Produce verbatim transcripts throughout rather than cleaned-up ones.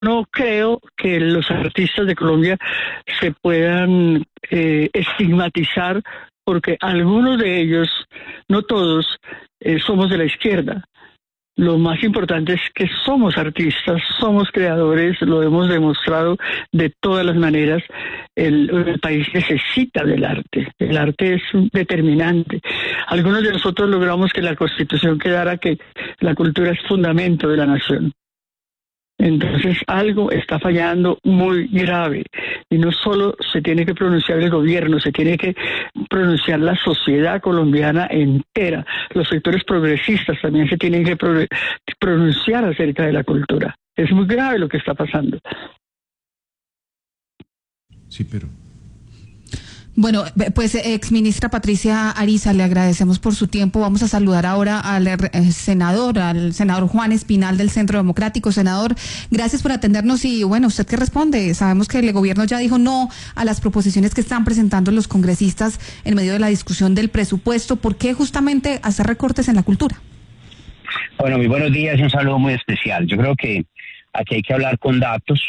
no creo que los artistas de Colombia se puedan eh, estigmatizar porque algunos de ellos, no todos, eh, somos de la izquierda. Lo más importante es que somos artistas, somos creadores, lo hemos demostrado de todas las maneras. El, el país necesita del arte, el arte es un determinante. Algunos de nosotros logramos que la Constitución quedara que la cultura es fundamento de la nación. Entonces algo está fallando muy grave y no solo se tiene que pronunciar el gobierno, se tiene que pronunciar la sociedad colombiana entera. Los sectores progresistas también se tienen que pro pronunciar acerca de la cultura. Es muy grave lo que está pasando. Sí, pero... Bueno, pues exministra Patricia Ariza, le agradecemos por su tiempo. Vamos a saludar ahora al senador, al senador Juan Espinal del Centro Democrático. Senador, gracias por atendernos y bueno, ¿usted qué responde? Sabemos que el gobierno ya dijo no a las proposiciones que están presentando los congresistas en medio de la discusión del presupuesto. ¿Por qué justamente hacer recortes en la cultura? Bueno, muy buenos días y un saludo muy especial. Yo creo que aquí hay que hablar con datos,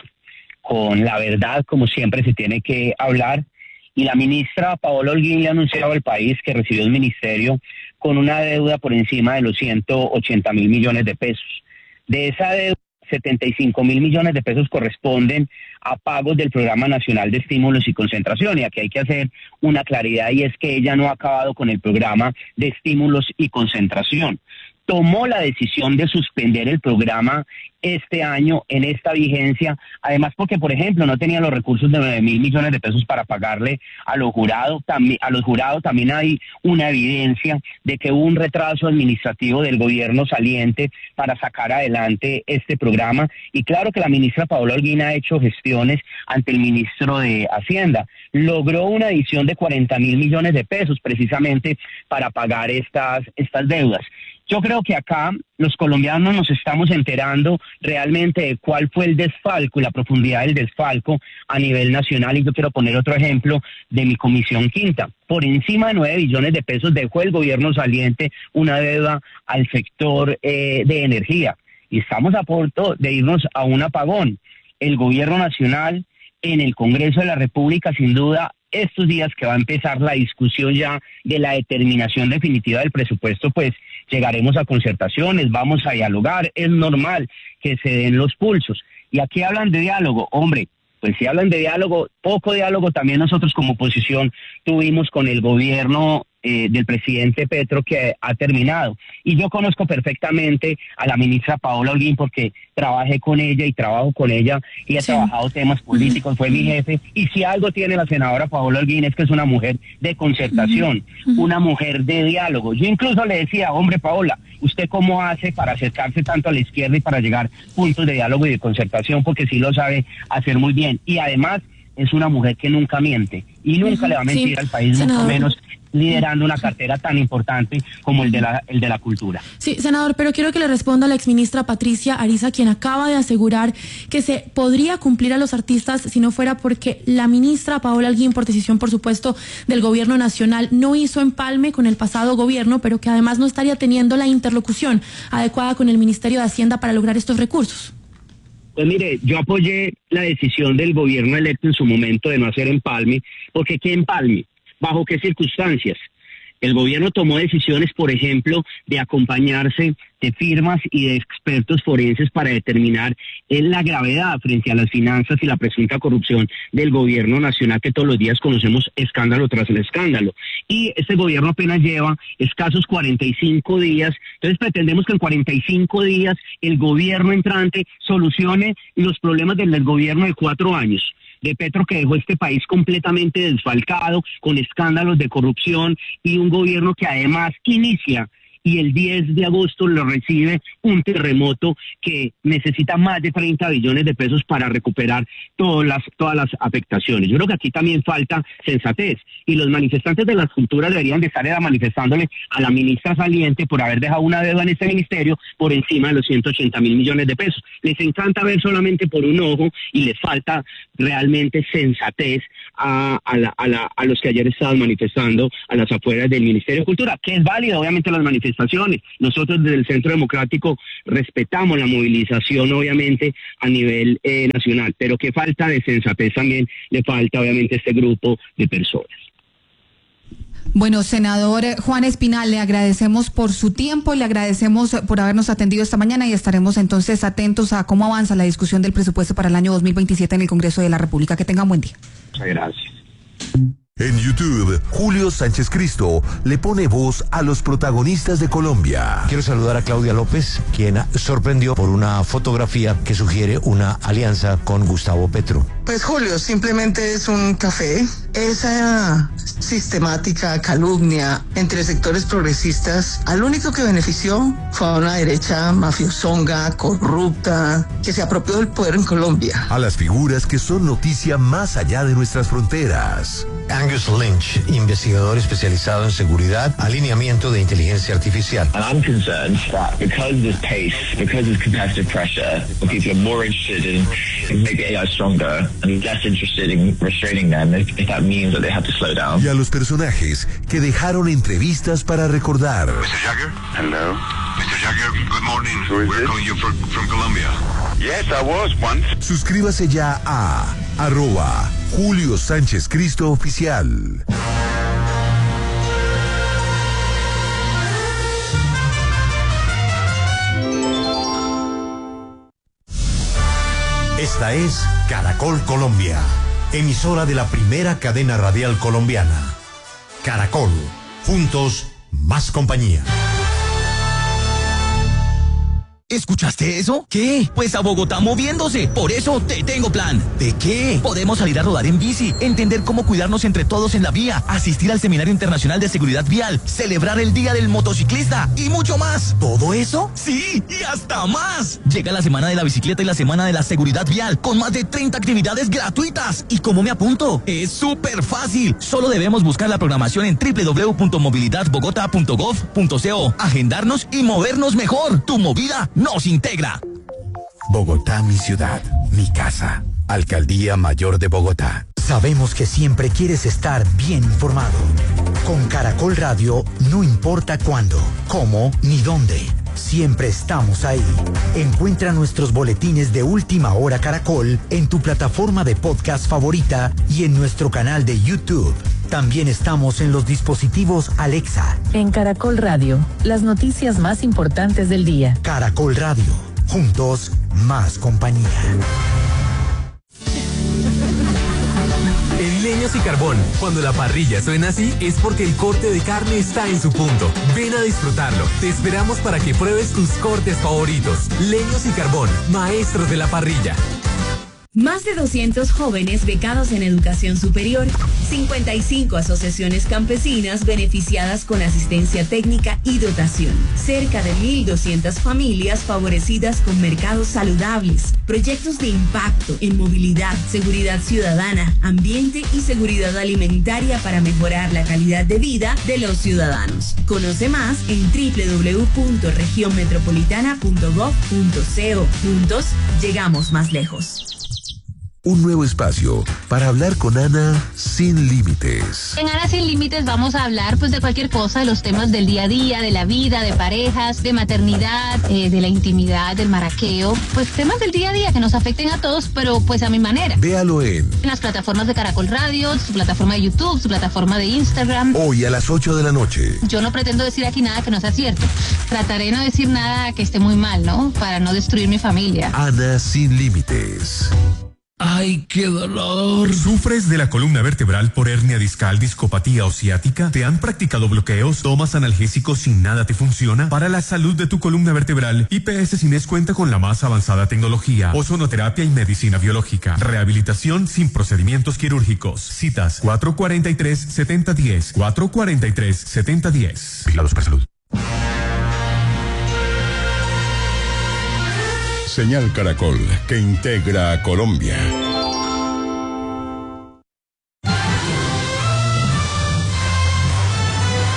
con la verdad, como siempre se tiene que hablar. Y la ministra Paola Holguín le ha anunciado al país que recibió el ministerio con una deuda por encima de los ciento ochenta mil millones de pesos. De esa deuda, setenta y cinco mil millones de pesos corresponden a pagos del Programa Nacional de Estímulos y Concentración. Y aquí hay que hacer una claridad y es que ella no ha acabado con el Programa de Estímulos y Concentración. Tomó la decisión de suspender el programa este año en esta vigencia, además porque, por ejemplo, no tenía los recursos de nueve mil millones de pesos para pagarle a los jurados. También, a los jurados también hay una evidencia de que hubo un retraso administrativo del gobierno saliente para sacar adelante este programa. Y claro que la ministra Paola Holguín ha hecho gestiones ante el ministro de Hacienda. Logró una adición de cuarenta mil millones de pesos precisamente para pagar estas, estas deudas. Yo creo que acá los colombianos nos estamos enterando realmente de cuál fue el desfalco y la profundidad del desfalco a nivel nacional. Y yo quiero poner otro ejemplo de mi comisión quinta. Por encima de nueve billones de pesos dejó el gobierno saliente una deuda al sector eh, de energía. Y estamos a punto de irnos a un apagón. El gobierno nacional en el Congreso de la República, sin duda, estos días que va a empezar la discusión ya de la determinación definitiva del presupuesto, pues llegaremos a concertaciones, vamos a dialogar, es normal que se den los pulsos. Y aquí hablan de diálogo, hombre, pues si hablan de diálogo, poco diálogo también nosotros como oposición tuvimos con el gobierno eh, del presidente Petro que ha terminado. Y yo conozco perfectamente a la ministra Paola Holguín porque trabajé con ella y trabajo con ella y he sí. trabajado temas políticos, fue mi jefe. Y si algo tiene la senadora Paola Holguín es que es una mujer de concertación, uh-huh. una mujer de diálogo. Yo incluso le decía, hombre Paola, ¿usted cómo hace para acercarse tanto a la izquierda y para llegar a puntos de diálogo y de concertación? Porque sí lo sabe hacer muy bien. Y además es una mujer que nunca miente y nunca uh-huh. le va a mentir sí. al país, senador. Mucho menos liderando una cartera tan importante como el de la el de la cultura. Sí, senador, pero quiero que le responda a la exministra Patricia Ariza, quien acaba de asegurar que se podría cumplir a los artistas si no fuera porque la ministra Paola Holguín, por decisión, por supuesto, del gobierno nacional, no hizo empalme con el pasado gobierno, pero que además no estaría teniendo la interlocución adecuada con el Ministerio de Hacienda para lograr estos recursos. Pues mire, yo apoyé la decisión del gobierno electo en su momento de no hacer empalme, porque ¿qué empalme? ¿Bajo qué circunstancias? El gobierno tomó decisiones, por ejemplo, de acompañarse de firmas y de expertos forenses para determinar la gravedad frente a las finanzas y la presunta corrupción del gobierno nacional, que todos los días conocemos escándalo tras el escándalo. Y este gobierno apenas lleva escasos cuarenta y cinco días, entonces pretendemos que en cuarenta y cinco días el gobierno entrante solucione los problemas del gobierno de cuatro años. De Petro, que dejó este país completamente desfalcado, con escándalos de corrupción y un gobierno que además inicia y el diez de agosto lo recibe un terremoto que necesita más de treinta billones de pesos para recuperar todas las, todas las afectaciones. Yo creo que aquí también falta sensatez y los manifestantes de las culturas deberían de estar manifestándole a la ministra saliente por haber dejado una deuda en este ministerio por encima de los ciento ochenta mil millones de pesos. Les encanta ver solamente por un ojo y les falta realmente sensatez a, a, la, a, la, a los que ayer estaban manifestando a las afueras del Ministerio de Cultura, que es válido, obviamente, las manifestaciones manifestaciones. Nosotros desde el Centro Democrático respetamos la movilización, obviamente, a nivel eh, nacional, pero qué falta de sensatez también le falta, obviamente, a este grupo de personas. Bueno, senador Juan Espinal, le agradecemos por su tiempo, le agradecemos por habernos atendido esta mañana y estaremos entonces atentos a cómo avanza la discusión del presupuesto para el año dos mil veintisiete en el Congreso de la República. Que tengan buen día. Muchas gracias. En YouTube, Julio Sánchez Cristo le pone voz a los protagonistas de Colombia. Quiero saludar a Claudia López, quien sorprendió por una fotografía que sugiere una alianza con Gustavo Petro. Pues Julio, simplemente es un café. Esa sistemática calumnia entre sectores progresistas, al único que benefició fue a una derecha mafiosonga, corrupta, que se apropió del poder en Colombia. A las figuras que son noticia más allá de nuestras fronteras. Angus Lynch, investigador especializado en seguridad, alineamiento de inteligencia artificial. And I'm concerned that because of this pace, because of competitive pressure, people are more interested in, in making A I stronger and less interested in restraining them if, if that means that they have to slow down. Y a los personajes que dejaron entrevistas para recordar. mister Jagger? Hello. mister Jagger, good morning. We're calling you from, from Colombia. Yes, I was once. Suscríbase ya a arroba Julio Sánchez Cristo Oficial. Esta es Caracol Colombia, emisora de la primera cadena radial colombiana. Caracol, juntos, más compañía. ¿Escuchaste eso? ¿Qué? Pues a Bogotá moviéndose. Por eso te tengo plan. ¿De qué? Podemos salir a rodar en bici, entender cómo cuidarnos entre todos en la vía, asistir al Seminario Internacional de Seguridad Vial, celebrar el Día del Motociclista y mucho más. ¿Todo eso? Sí, y hasta más. Llega la Semana de la Bicicleta y la Semana de la Seguridad Vial con más de treinta actividades gratuitas. ¿Y cómo me apunto? Es súper fácil. Solo debemos buscar la programación en doble u doble u doble u punto movilidad bogotá punto gov punto co, agendarnos y movernos mejor. Tu movida nos integra. Bogotá, mi ciudad, mi casa. Alcaldía Mayor de Bogotá. Sabemos que siempre quieres estar bien informado. Con Caracol Radio, no importa cuándo, cómo ni dónde. Siempre estamos ahí. Encuentra nuestros boletines de Última Hora Caracol en tu plataforma de podcast favorita y en nuestro canal de YouTube. También estamos en los dispositivos Alexa. En Caracol Radio, las noticias más importantes del día. Caracol Radio, juntos, más compañía. En Leños y Carbón, cuando la parrilla suena así, es porque el corte de carne está en su punto. Ven a disfrutarlo. Te esperamos para que pruebes tus cortes favoritos. Leños y Carbón, maestros de la parrilla. Más de doscientos jóvenes becados en educación superior, cincuenta y cinco asociaciones campesinas beneficiadas con asistencia técnica y dotación, cerca de mil doscientas familias favorecidas con mercados saludables, proyectos de impacto en movilidad, seguridad ciudadana, ambiente y seguridad alimentaria para mejorar la calidad de vida de los ciudadanos. Conoce más en doble u doble u doble u punto región metropolitana punto gov punto co. Juntos llegamos más lejos. Un nuevo espacio para hablar con Ana sin límites. En Ana sin límites vamos a hablar pues de cualquier cosa, de los temas del día a día, de la vida, de parejas, de maternidad, eh, de la intimidad, del maraqueo, pues temas del día a día que nos afecten a todos, pero pues a mi manera. Véalo en, en las plataformas de Caracol Radio, su plataforma de YouTube, su plataforma de Instagram. Hoy a las ocho de la noche. Yo no pretendo decir aquí nada que no sea cierto. Trataré de no decir nada que esté muy mal, ¿no? Para no destruir mi familia. Ana sin límites. ¡Ay, qué dolor! ¿Sufres de la columna vertebral por hernia discal, discopatía o ciática? ¿Te han practicado bloqueos? ¿Tomas analgésicos y nada te funciona? Para la salud de tu columna vertebral, I P S Cines cuenta con la más avanzada tecnología, ozonoterapia y medicina biológica. Rehabilitación sin procedimientos quirúrgicos. Citas cuatro cuatro tres, siete cero uno cero, cuatro cuatro tres, siete cero uno cero. Vigilados por salud. Señal Caracol, que integra a Colombia.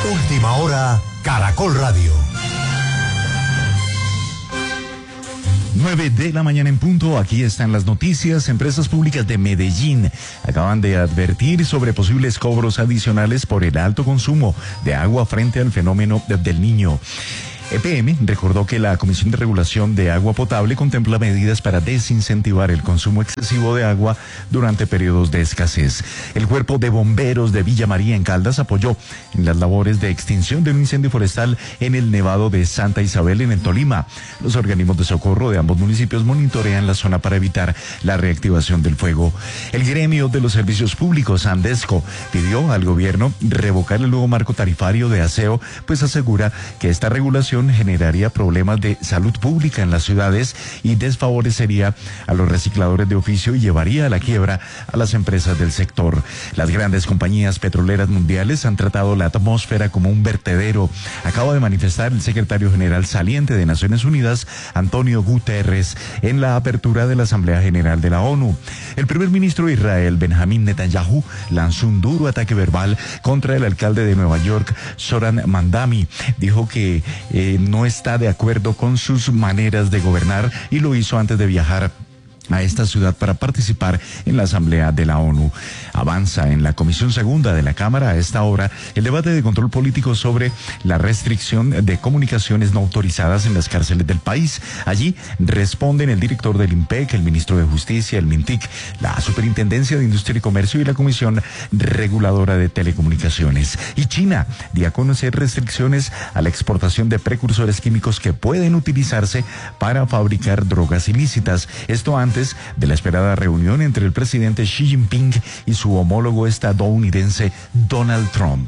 Última hora, Caracol Radio. nueve de la mañana en punto, aquí están las noticias. Empresas públicas de Medellín acaban de advertir sobre posibles cobros adicionales por el alto consumo de agua frente al fenómeno del Niño. E P M recordó que la Comisión de Regulación de Agua Potable contempla medidas para desincentivar el consumo excesivo de agua durante periodos de escasez. El Cuerpo de Bomberos de Villa María en Caldas apoyó en las labores de extinción de un incendio forestal en el Nevado de Santa Isabel en el Tolima. Los organismos de socorro de ambos municipios monitorean la zona para evitar la reactivación del fuego. El gremio de los servicios públicos, Andesco, pidió al gobierno revocar el nuevo marco tarifario de aseo, pues asegura que esta regulación generaría problemas de salud pública en las ciudades y desfavorecería a los recicladores de oficio y llevaría a la quiebra a las empresas del sector. Las grandes compañías petroleras mundiales han tratado la atmósfera como un vertedero. Acaba de manifestar el secretario general saliente de Naciones Unidas, Antonio Guterres, en la apertura de la Asamblea General de la ONU. El primer ministro de Israel, Benjamín Netanyahu, lanzó un duro ataque verbal contra el alcalde de Nueva York, Zoran Mandami. Dijo que eh, no está de acuerdo con sus maneras de gobernar y lo hizo antes de viajar a esta ciudad para participar en la Asamblea de la ONU. Avanza en la Comisión Segunda de la Cámara a esta hora el debate de control político sobre la restricción de comunicaciones no autorizadas en las cárceles del país. Allí responden el director del IMPEC, el ministro de Justicia, el MINTIC, la Superintendencia de Industria y Comercio y la Comisión Reguladora de Telecomunicaciones. Y China dio a conocer restricciones a la exportación de precursores químicos que pueden utilizarse para fabricar drogas ilícitas. Esto antes de la esperada reunión entre el presidente Xi Jinping y su homólogo estadounidense Donald Trump.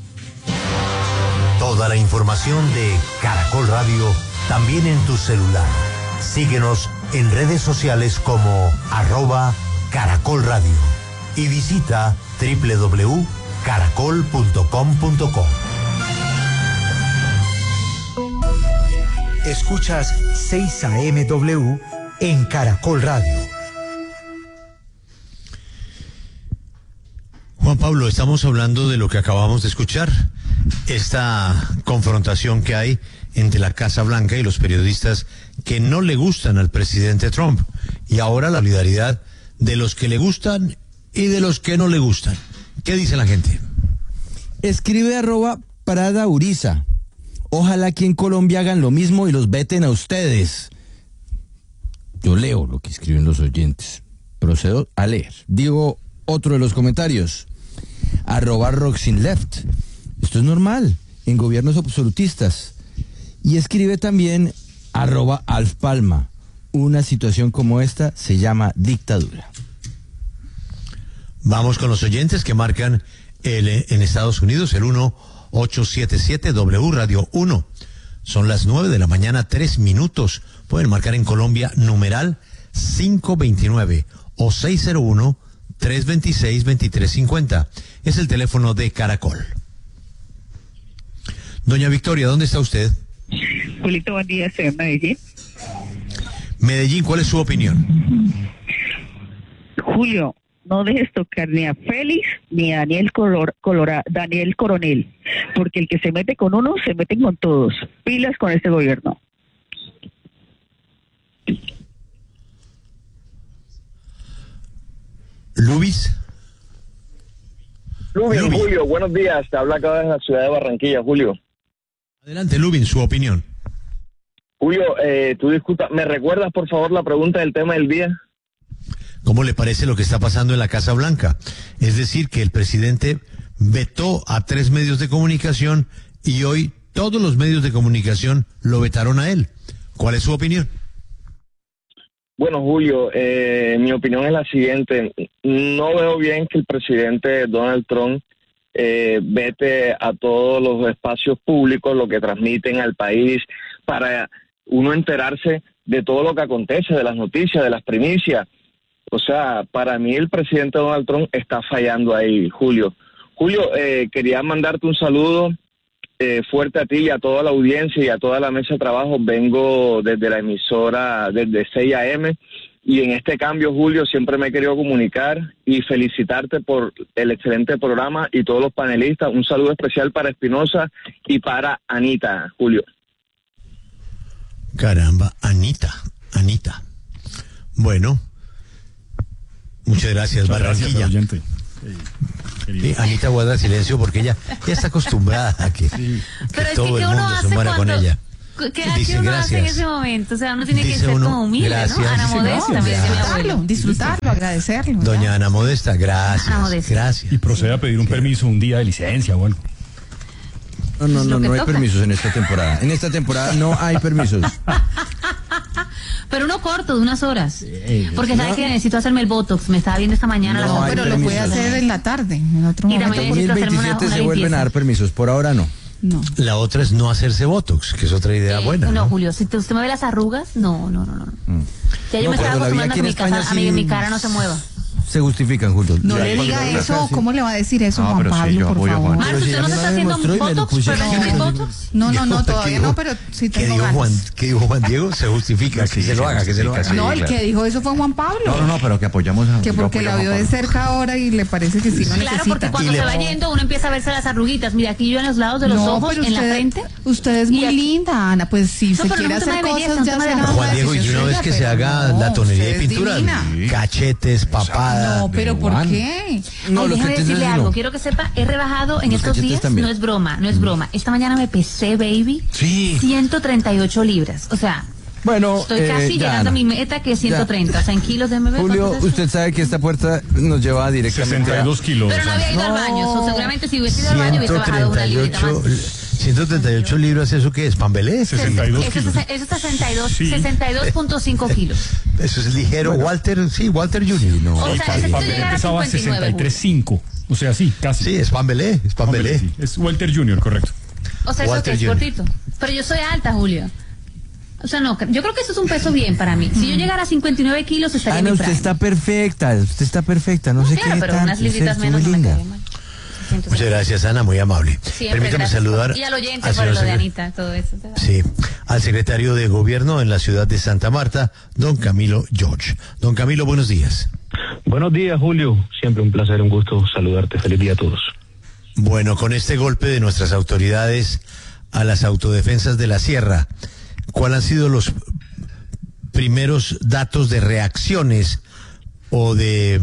Toda la información de Caracol Radio también en tu celular. Síguenos en redes sociales como arroba Caracol Radio y visita doble u doble u doble u punto caracol punto com punto co. Escuchas seis A M W en Caracol Radio. Juan Pablo, estamos hablando de lo que acabamos de escuchar, esta confrontación que hay entre la Casa Blanca y los periodistas que no le gustan al presidente Trump, y ahora la solidaridad de los que le gustan y de los que no le gustan. ¿Qué dice la gente? Escribe arroba Prada Uriza. Ojalá aquí en Colombia hagan lo mismo y los veten a ustedes. Yo leo lo que escriben los oyentes. Procedo a leer. Digo otro de los comentarios. Arroba Roxin Left. Esto es normal en gobiernos absolutistas. Y escribe también arroba Alf Palma. Una situación como esta se llama dictadura. Vamos con los oyentes que marcan el, en Estados Unidos el uno ocho siete siete W Radio uno. Son las nueve de la mañana, tres minutos. Pueden marcar en Colombia numeral cinco veintinueve o seis cero uno, tres dos seis, dos tres cinco cero. Es el teléfono de Caracol. Doña Victoria, ¿dónde está usted? Julito, buen día, estoy en Medellín. Medellín, ¿cuál es su opinión? Julio, no dejes tocar ni a Félix ni a Daniel, Color, Colora, Daniel Coronel, porque el que se mete con uno, se meten con todos. Pilas con este gobierno. Luis. Lubin, Lubin, Julio, buenos días. Te habla acá desde la ciudad de Barranquilla, Julio. Adelante, Lubin, su opinión. Julio, eh, tú disculpa, ¿me recuerdas por favor la pregunta del tema del día? ¿Cómo le parece lo que está pasando en la Casa Blanca? Es decir, que el presidente vetó a tres medios de comunicación y hoy todos los medios de comunicación lo vetaron a él. ¿Cuál es su opinión? Bueno, Julio, eh, mi opinión es la siguiente. No veo bien que el presidente Donald Trump eh, vete a todos los espacios públicos, lo que transmiten al país, para uno enterarse de todo lo que acontece, de las noticias, de las primicias. O sea, para mí el presidente Donald Trump está fallando ahí, Julio. Julio, eh, quería mandarte un saludo eh, fuerte a ti y a toda la audiencia y a toda la mesa de trabajo. Vengo desde la emisora, desde seis A M, y en este cambio, Julio, siempre me he querido comunicar y felicitarte por el excelente programa y todos los panelistas. Un saludo especial para Espinosa y para Anita, Julio. Caramba, Anita. Anita. Bueno, muchas gracias, muchas Barranquilla. Gracias, sí, Anita guarda silencio porque ella ya está acostumbrada a que, sí. que Pero todo es que el mundo se muera con ella. ¿Qué dice uno hace en ese momento? O sea, uno tiene dice que ser uno, como humilde, gracias, ¿no? Ana Modesta, no, me decía mi abuelo. Disfrutarlo, disfrutarlo, agradecerlo. Doña ¿ya? Ana Modesta, gracias. Ana Modesta. Gracias. Y procede a pedir un permiso, un día de licencia o algo. No, no, no, no hay permisos en esta temporada. En esta temporada no hay permisos. Pero uno corto, de unas horas. Porque sabe que necesito hacerme el Botox. Me estaba viendo esta mañana. No, pero lo puede hacer en la tarde, en otro y momento. En dos mil veintisiete se vuelven a dar permisos, por ahora no. No. La otra es no hacerse Botox, que es otra idea eh, buena. No, ¿no? Julio, si te, usted me ve las arrugas, no, no, no, no. Mm. Ya yo no, me estaba acostumbrando a que mi, casa, sí a mi, mi cara no se mueva. Se justifican, Julio. No ya, le diga eso, ¿cómo le va a decir eso, no, Juan Pablo, sí, por favor? Marcos, ¿usted no se está haciendo Botox? No, no, no, todavía no, pero sí tengo ganas. Juan, ¿Qué dijo Juan Diego? Se justifica, que se lo haga, que se lo haga. No, el que dijo eso fue Juan Pablo. No, no, no, pero que apoyamos a... Que porque la vio de cerca ahora y le parece que sí lo necesita. Claro, porque cuando se va yendo uno empieza a verse las arruguitas. Mira, aquí yo en los lados de los ojos, en la frente. Usted es muy linda, Ana, pues si se quiere hacer cosas ya será. Juan Diego, y una vez que se haga la tonería de pintura, cachetes, papada. No, pero ¿por qué? No, Ay, déjame decirle algo, no. Quiero que sepa, he rebajado en los estos días, también. No es broma, no es mm. broma. Esta mañana me pesé, baby, sí. ciento treinta y ocho libras, o sea, bueno, estoy casi eh, llegando a mi meta que es ciento treinta, ya. O sea, en kilos de M B. Julio, usted sabe que esta puerta nos lleva directamente sesenta y dos kilos. Pero no había ido no. al baño, o seguramente si hubiese ido al baño hubiese bajado una librita más. ciento treinta y ocho libras, ¿eso qué es? ¿Pambelé? sesenta y dos eso, kilos. Eso es sesenta y dos, sí. sesenta y dos punto cinco kilos. Eso es ligero. Bueno, Walter, sí, Walter junior No, o sea, necesito Pambelé llegar a pesaba sesenta y tres punto cinco. O sea, sí, casi. Sí, es Pambelé, es Pambelé. Sí. Es Walter junior, correcto. O sea, Walter eso que es cortito. Pero yo soy alta, Julio. O sea, no, yo creo que eso es un peso bien para mí. Si yo llegara a cincuenta y nueve kilos, estaría Ana, en mi usted prime. está perfecta, usted está perfecta, no, no sé claro, qué pero tanto, unas libritas menos no me cae mal. Muchas gracias, Ana, muy amable. Siempre, Permítame gracias. saludar y al oyente al por lo de Anita, todo eso. Sí, al secretario de Gobierno en la ciudad de Santa Marta, don Camilo George. Don Camilo, buenos días. Buenos días, Julio. Siempre un placer, un gusto saludarte. Feliz día a todos. Bueno, con este golpe de nuestras autoridades a las autodefensas de la Sierra, ¿cuáles han sido los primeros datos de reacciones o de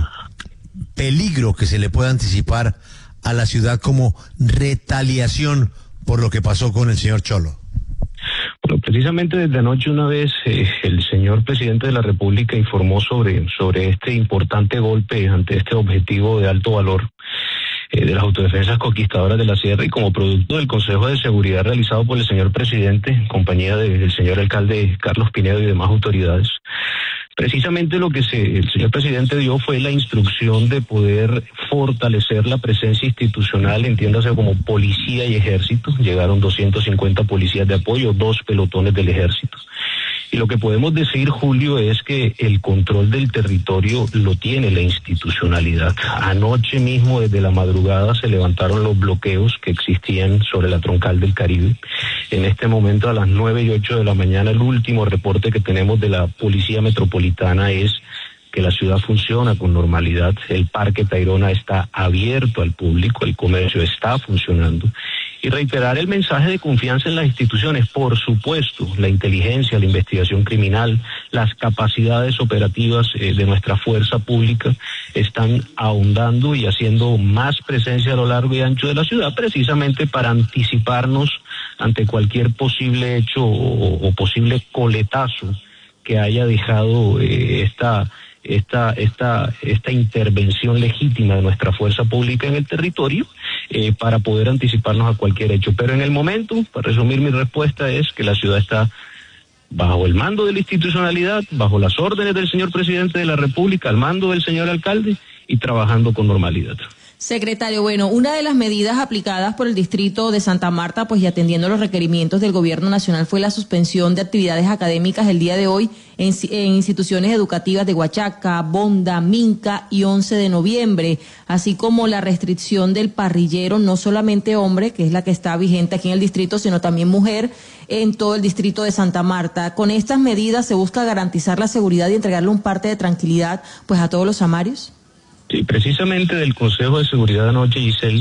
peligro que se le pueda anticipar a la ciudad como retaliación por lo que pasó con el señor Cholo? Bueno, precisamente desde anoche una vez eh, el señor presidente de la República informó sobre, sobre este importante golpe ante este objetivo de alto valor eh, de las autodefensas conquistadoras de la Sierra, y como producto del Consejo de Seguridad realizado por el señor presidente en compañía de, del señor alcalde Carlos Pinedo y demás autoridades. Precisamente lo que se, el señor presidente dio fue la instrucción de poder fortalecer la presencia institucional, entiéndase como policía y ejército. Llegaron doscientos cincuenta policías de apoyo, dos pelotones del ejército. Y lo que podemos decir, Julio, es que el control del territorio lo tiene la institucionalidad. Anoche mismo, desde la madrugada, se levantaron los bloqueos que existían sobre la troncal del Caribe. En este momento, a las nueve y ocho de la mañana, el último reporte que tenemos de la Policía Metropolitana es que la ciudad funciona con normalidad. El Parque Tayrona está abierto al público, el comercio está funcionando. Y reiterar el mensaje de confianza en las instituciones, por supuesto, la inteligencia, la investigación criminal, las capacidades operativas eh, de nuestra fuerza pública están ahondando y haciendo más presencia a lo largo y ancho de la ciudad, precisamente para anticiparnos ante cualquier posible hecho o, o posible coletazo que haya dejado eh, esta... Esta, esta, esta intervención legítima de nuestra fuerza pública en el territorio eh, para poder anticiparnos a cualquier hecho. Pero en el momento, para resumir mi respuesta, es que la ciudad está bajo el mando de la institucionalidad, bajo las órdenes del señor presidente de la República, al mando del señor alcalde y trabajando con normalidad. Secretario, bueno, una de las medidas aplicadas por el distrito de Santa Marta, pues y atendiendo los requerimientos del gobierno nacional, fue la suspensión de actividades académicas el día de hoy en, en instituciones educativas de Huachaca, Bonda, Minca y once de noviembre, así como la restricción del parrillero, no solamente hombre, que es la que está vigente aquí en el distrito, sino también mujer, en todo el distrito de Santa Marta. Con estas medidas se busca garantizar la seguridad y entregarle un parte de tranquilidad pues a todos los samarios. Sí, precisamente del Consejo de Seguridad anoche, Giselle,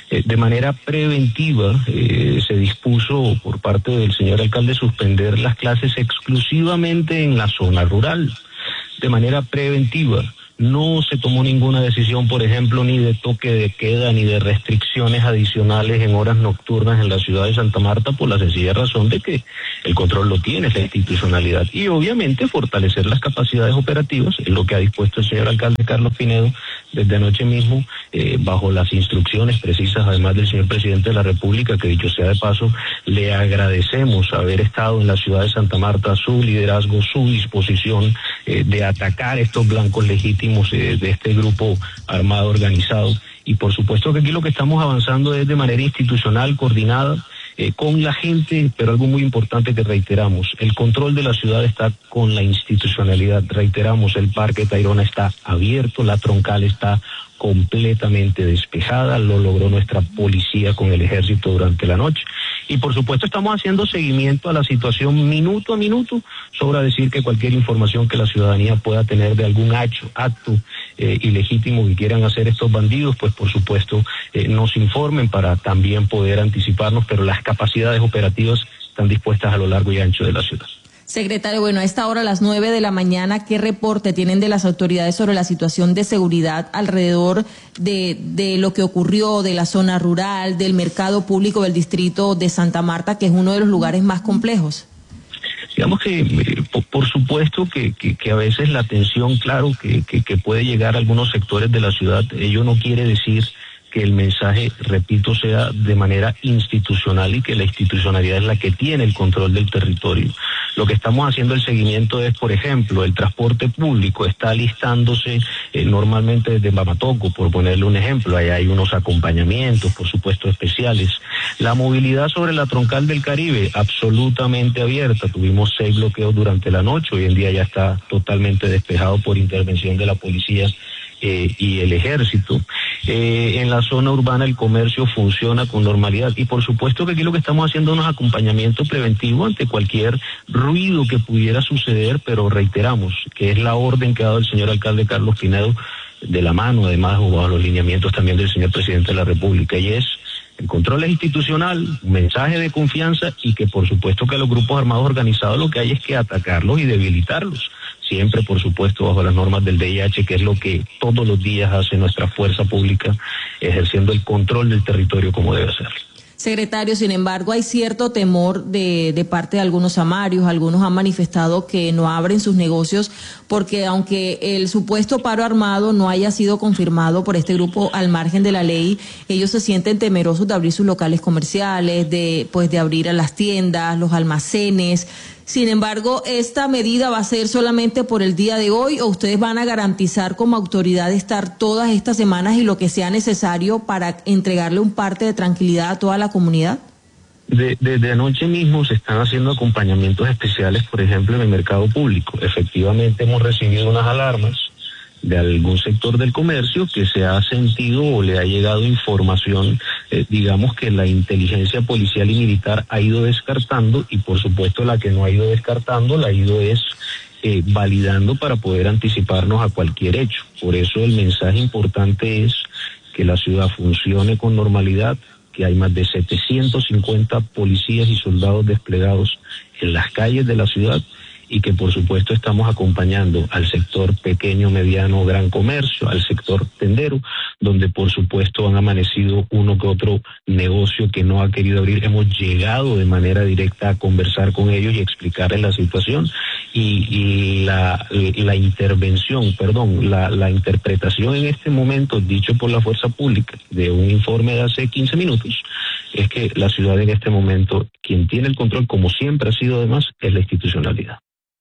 Eh, de manera preventiva eh, se dispuso por parte del señor alcalde suspender las clases exclusivamente en la zona rural, de manera preventiva. No se tomó ninguna decisión, por ejemplo, ni de toque de queda, ni de restricciones adicionales en horas nocturnas en la ciudad de Santa Marta, por la sencilla razón de que el control lo tiene la institucionalidad. Y obviamente fortalecer las capacidades operativas, es lo que ha dispuesto el señor alcalde Carlos Pinedo desde anoche mismo, eh, bajo las instrucciones precisas, además del señor presidente de la República, que dicho sea de paso, le agradecemos haber estado en la ciudad de Santa Marta, su liderazgo, su disposición eh, de atacar estos blancos legítimos de este grupo armado organizado. Y por supuesto que aquí lo que estamos avanzando es de manera institucional, coordinada, eh, con la gente, pero algo muy importante que reiteramos, el control de la ciudad está con la institucionalidad. Reiteramos, el Parque Tayrona está abierto, la Troncal está completamente despejada, lo logró nuestra policía con el ejército durante la noche. Y por supuesto estamos haciendo seguimiento a la situación minuto a minuto, sobra decir que cualquier información que la ciudadanía pueda tener de algún acto, acto eh, ilegítimo que quieran hacer estos bandidos, pues por supuesto eh, nos informen para también poder anticiparnos, pero las capacidades operativas están dispuestas a lo largo y ancho de la ciudad. Secretario, bueno, a esta hora, a las nueve de la mañana, ¿qué reporte tienen de las autoridades sobre la situación de seguridad alrededor de, de lo que ocurrió, de la zona rural, del mercado público del distrito de Santa Marta, que es uno de los lugares más complejos? Digamos que, eh, por, por supuesto que, que, que a veces la tensión, claro, que, que, que puede llegar a algunos sectores de la ciudad, ello no quiere decir que el mensaje, repito, sea de manera institucional y que la institucionalidad es la que tiene el control del territorio. Lo que estamos haciendo el seguimiento es, por ejemplo, el transporte público está alistándose eh, normalmente desde Mamatoco, por ponerle un ejemplo, ahí hay unos acompañamientos, por supuesto, especiales. La movilidad sobre la Troncal del Caribe, absolutamente abierta, tuvimos seis bloqueos durante la noche, hoy en día ya está totalmente despejado por intervención de la policía Eh, y el ejército. Eh, en la zona urbana el comercio funciona con normalidad y por supuesto que aquí lo que estamos haciendo es un acompañamiento preventivo ante cualquier ruido que pudiera suceder, pero reiteramos que es la orden que ha dado el señor alcalde Carlos Pinedo, de la mano además o bajo los lineamientos también del señor presidente de la República, y es el control es institucional, un mensaje de confianza y que por supuesto que a los grupos armados organizados lo que hay es que atacarlos y debilitarlos. Siempre, por supuesto, bajo las normas del D I H, que es lo que todos los días hace nuestra fuerza pública, ejerciendo el control del territorio como debe ser. Secretario, sin embargo, hay cierto temor de, de parte de algunos amarios. Algunos han manifestado que no abren sus negocios porque aunque el supuesto paro armado no haya sido confirmado por este grupo al margen de la ley, ellos se sienten temerosos de abrir sus locales comerciales, de pues de abrir a las tiendas, los almacenes. Sin embargo, ¿esta medida va a ser solamente por el día de hoy o ustedes van a garantizar como autoridad estar todas estas semanas y lo que sea necesario para entregarle un parte de tranquilidad a toda la comunidad? De, desde anoche mismo se están haciendo acompañamientos especiales, por ejemplo, en el mercado público. Efectivamente hemos recibido unas alarmas de algún sector del comercio que se ha sentido o le ha llegado información, eh, digamos que la inteligencia policial y militar ha ido descartando y por supuesto la que no ha ido descartando la ha ido es eh, validando para poder anticiparnos a cualquier hecho. Por eso el mensaje importante es que la ciudad funcione con normalidad, que hay más de setecientos cincuenta policías y soldados desplegados en las calles de la ciudad y que por supuesto estamos acompañando al sector pequeño, mediano, gran comercio, al sector tendero, donde por supuesto han amanecido uno que otro negocio que no ha querido abrir. Hemos llegado de manera directa a conversar con ellos y explicarles la situación y, y la, la intervención, perdón, la, la interpretación en este momento, dicho por la fuerza pública, de un informe de hace quince minutos, es que la ciudad en este momento, quien tiene el control, como siempre ha sido además, es la institucionalidad.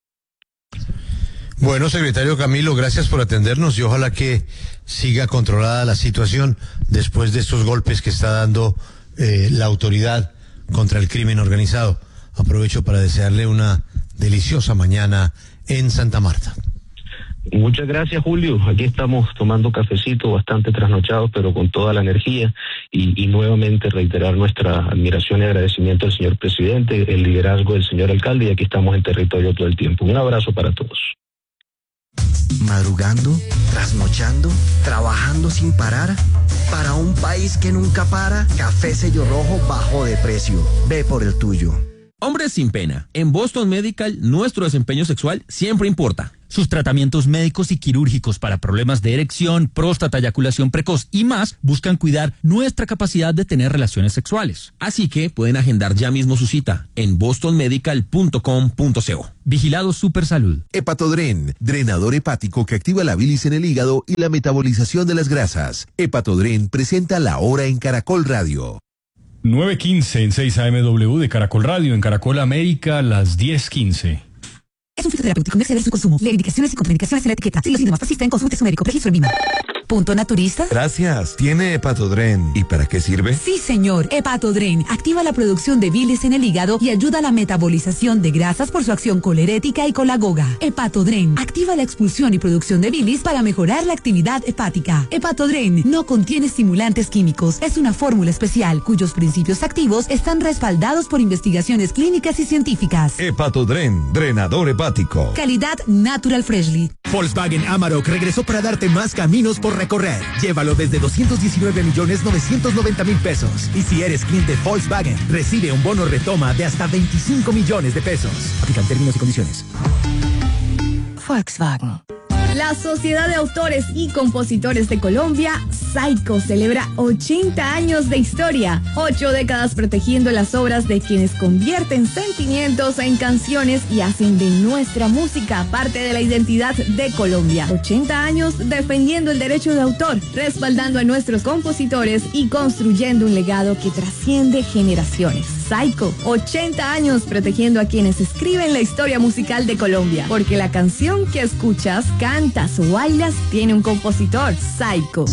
Bueno, secretario Camilo, gracias por atendernos y ojalá que siga controlada la situación después de estos golpes que está dando eh, la autoridad contra el crimen organizado. Aprovecho para desearle una deliciosa mañana en Santa Marta. Muchas gracias, Julio. Aquí estamos tomando cafecito, bastante trasnochados, pero con toda la energía y, y nuevamente reiterar nuestra admiración y agradecimiento al señor presidente, el liderazgo del señor alcalde y aquí estamos en territorio todo el tiempo. Un abrazo para todos. madrugando, trasnochando, trabajando sin parar. Para un país que nunca para, Café Sello Rojo bajó de precio. Ve por el tuyo. Hombres sin pena. En Boston Medical, nuestro desempeño sexual siempre importa. Sus tratamientos médicos y quirúrgicos para problemas de erección, próstata, eyaculación precoz y más buscan cuidar nuestra capacidad de tener relaciones sexuales. Así que pueden agendar ya mismo su cita en boston medical punto com punto co. Vigilado Supersalud. Hepatodren, drenador hepático que activa la bilis en el hígado y la metabolización de las grasas. Hepatodren presenta La Hora en Caracol Radio. nueve quince en seis A M W de Caracol Radio, en Caracol América, las diez quince. Es un fitoterapéutico, no exceder su consumo. Lee indicaciones y contraindicaciones en la etiqueta. Si los síntomas persisten, consulte a su médico. Registro en Vima. ¿Punto naturista? Gracias. ¿Tiene Hepatodren? ¿Y para qué sirve? Sí, señor. Hepatodren activa la producción de bilis en el hígado y ayuda a la metabolización de grasas por su acción colerética y colagoga. Hepatodren activa la expulsión y producción de bilis para mejorar la actividad hepática. Hepatodren no contiene estimulantes químicos. Es una fórmula especial cuyos principios activos están respaldados por investigaciones clínicas y científicas. Hepatodren, drenador hepático. Calidad Natural Freshly. Volkswagen Amarok regresó para darte más caminos por recorrer. Llévalo desde doscientos diecinueve millones novecientos noventa mil pesos. Y si eres cliente Volkswagen, recibe un bono retoma de hasta veinticinco millones de pesos. Aplican términos y condiciones. Volkswagen. La Sociedad de Autores y Compositores de Colombia, SAICO, celebra ochenta años de historia, ocho décadas protegiendo las obras de quienes convierten sentimientos en canciones y hacen de nuestra música parte de la identidad de Colombia. ochenta años defendiendo el derecho de autor, respaldando a nuestros compositores y construyendo un legado que trasciende generaciones. SAICO, ochenta años protegiendo a quienes escriben la historia musical de Colombia, porque la canción que escuchas, cantas o bailas tiene un compositor. SAICO.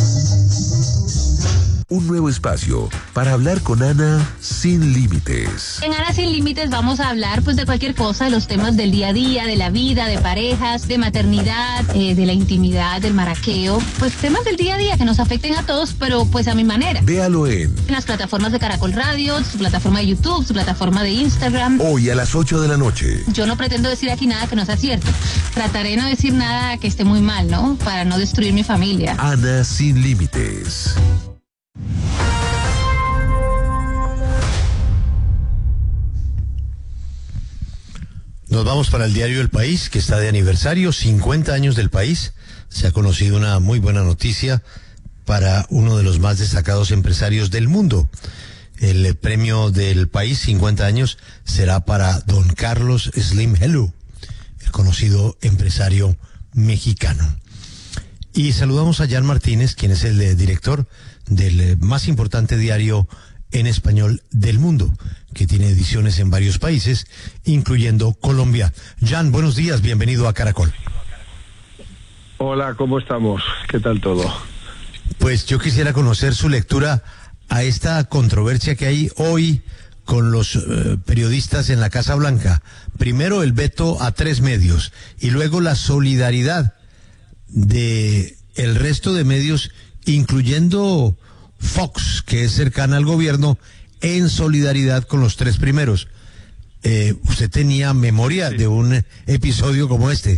Un nuevo espacio para hablar con Ana sin límites. En Ana Sin Límites vamos a hablar pues de cualquier cosa, de los temas del día a día, de la vida, de parejas, de maternidad, eh, de la intimidad, del maraqueo, pues temas del día a día que nos afecten a todos, pero pues a mi manera. Véalo en, en las plataformas de Caracol Radio, su plataforma de YouTube, su plataforma de Instagram. Hoy a las ocho de la noche. Yo no pretendo decir aquí nada que no sea cierto. Trataré de no decir nada que esté muy mal, ¿no? Para no destruir mi familia. Ana Sin Límites. Nos vamos para el diario El País, que está de aniversario, cincuenta años del país. Se ha conocido una muy buena noticia para uno de los más destacados empresarios del mundo. El premio del país, cincuenta años, será para don Carlos Slim Helú, el conocido empresario mexicano. Y saludamos a Jan Martínez, quien es el eh, director del eh, más importante diario en español del mundo, que tiene ediciones en varios países, incluyendo Colombia. Jan, buenos días, bienvenido a Caracol. Hola, ¿cómo estamos? ¿Qué tal todo? Pues yo quisiera conocer su lectura a esta controversia que hay hoy con los eh, periodistas en la Casa Blanca. Primero el veto a tres medios y luego la solidaridad de el resto de medios, incluyendo Fox, que es cercana al gobierno, en solidaridad con los tres primeros. Eh, ¿Usted tenía memoria sí. de un episodio como este?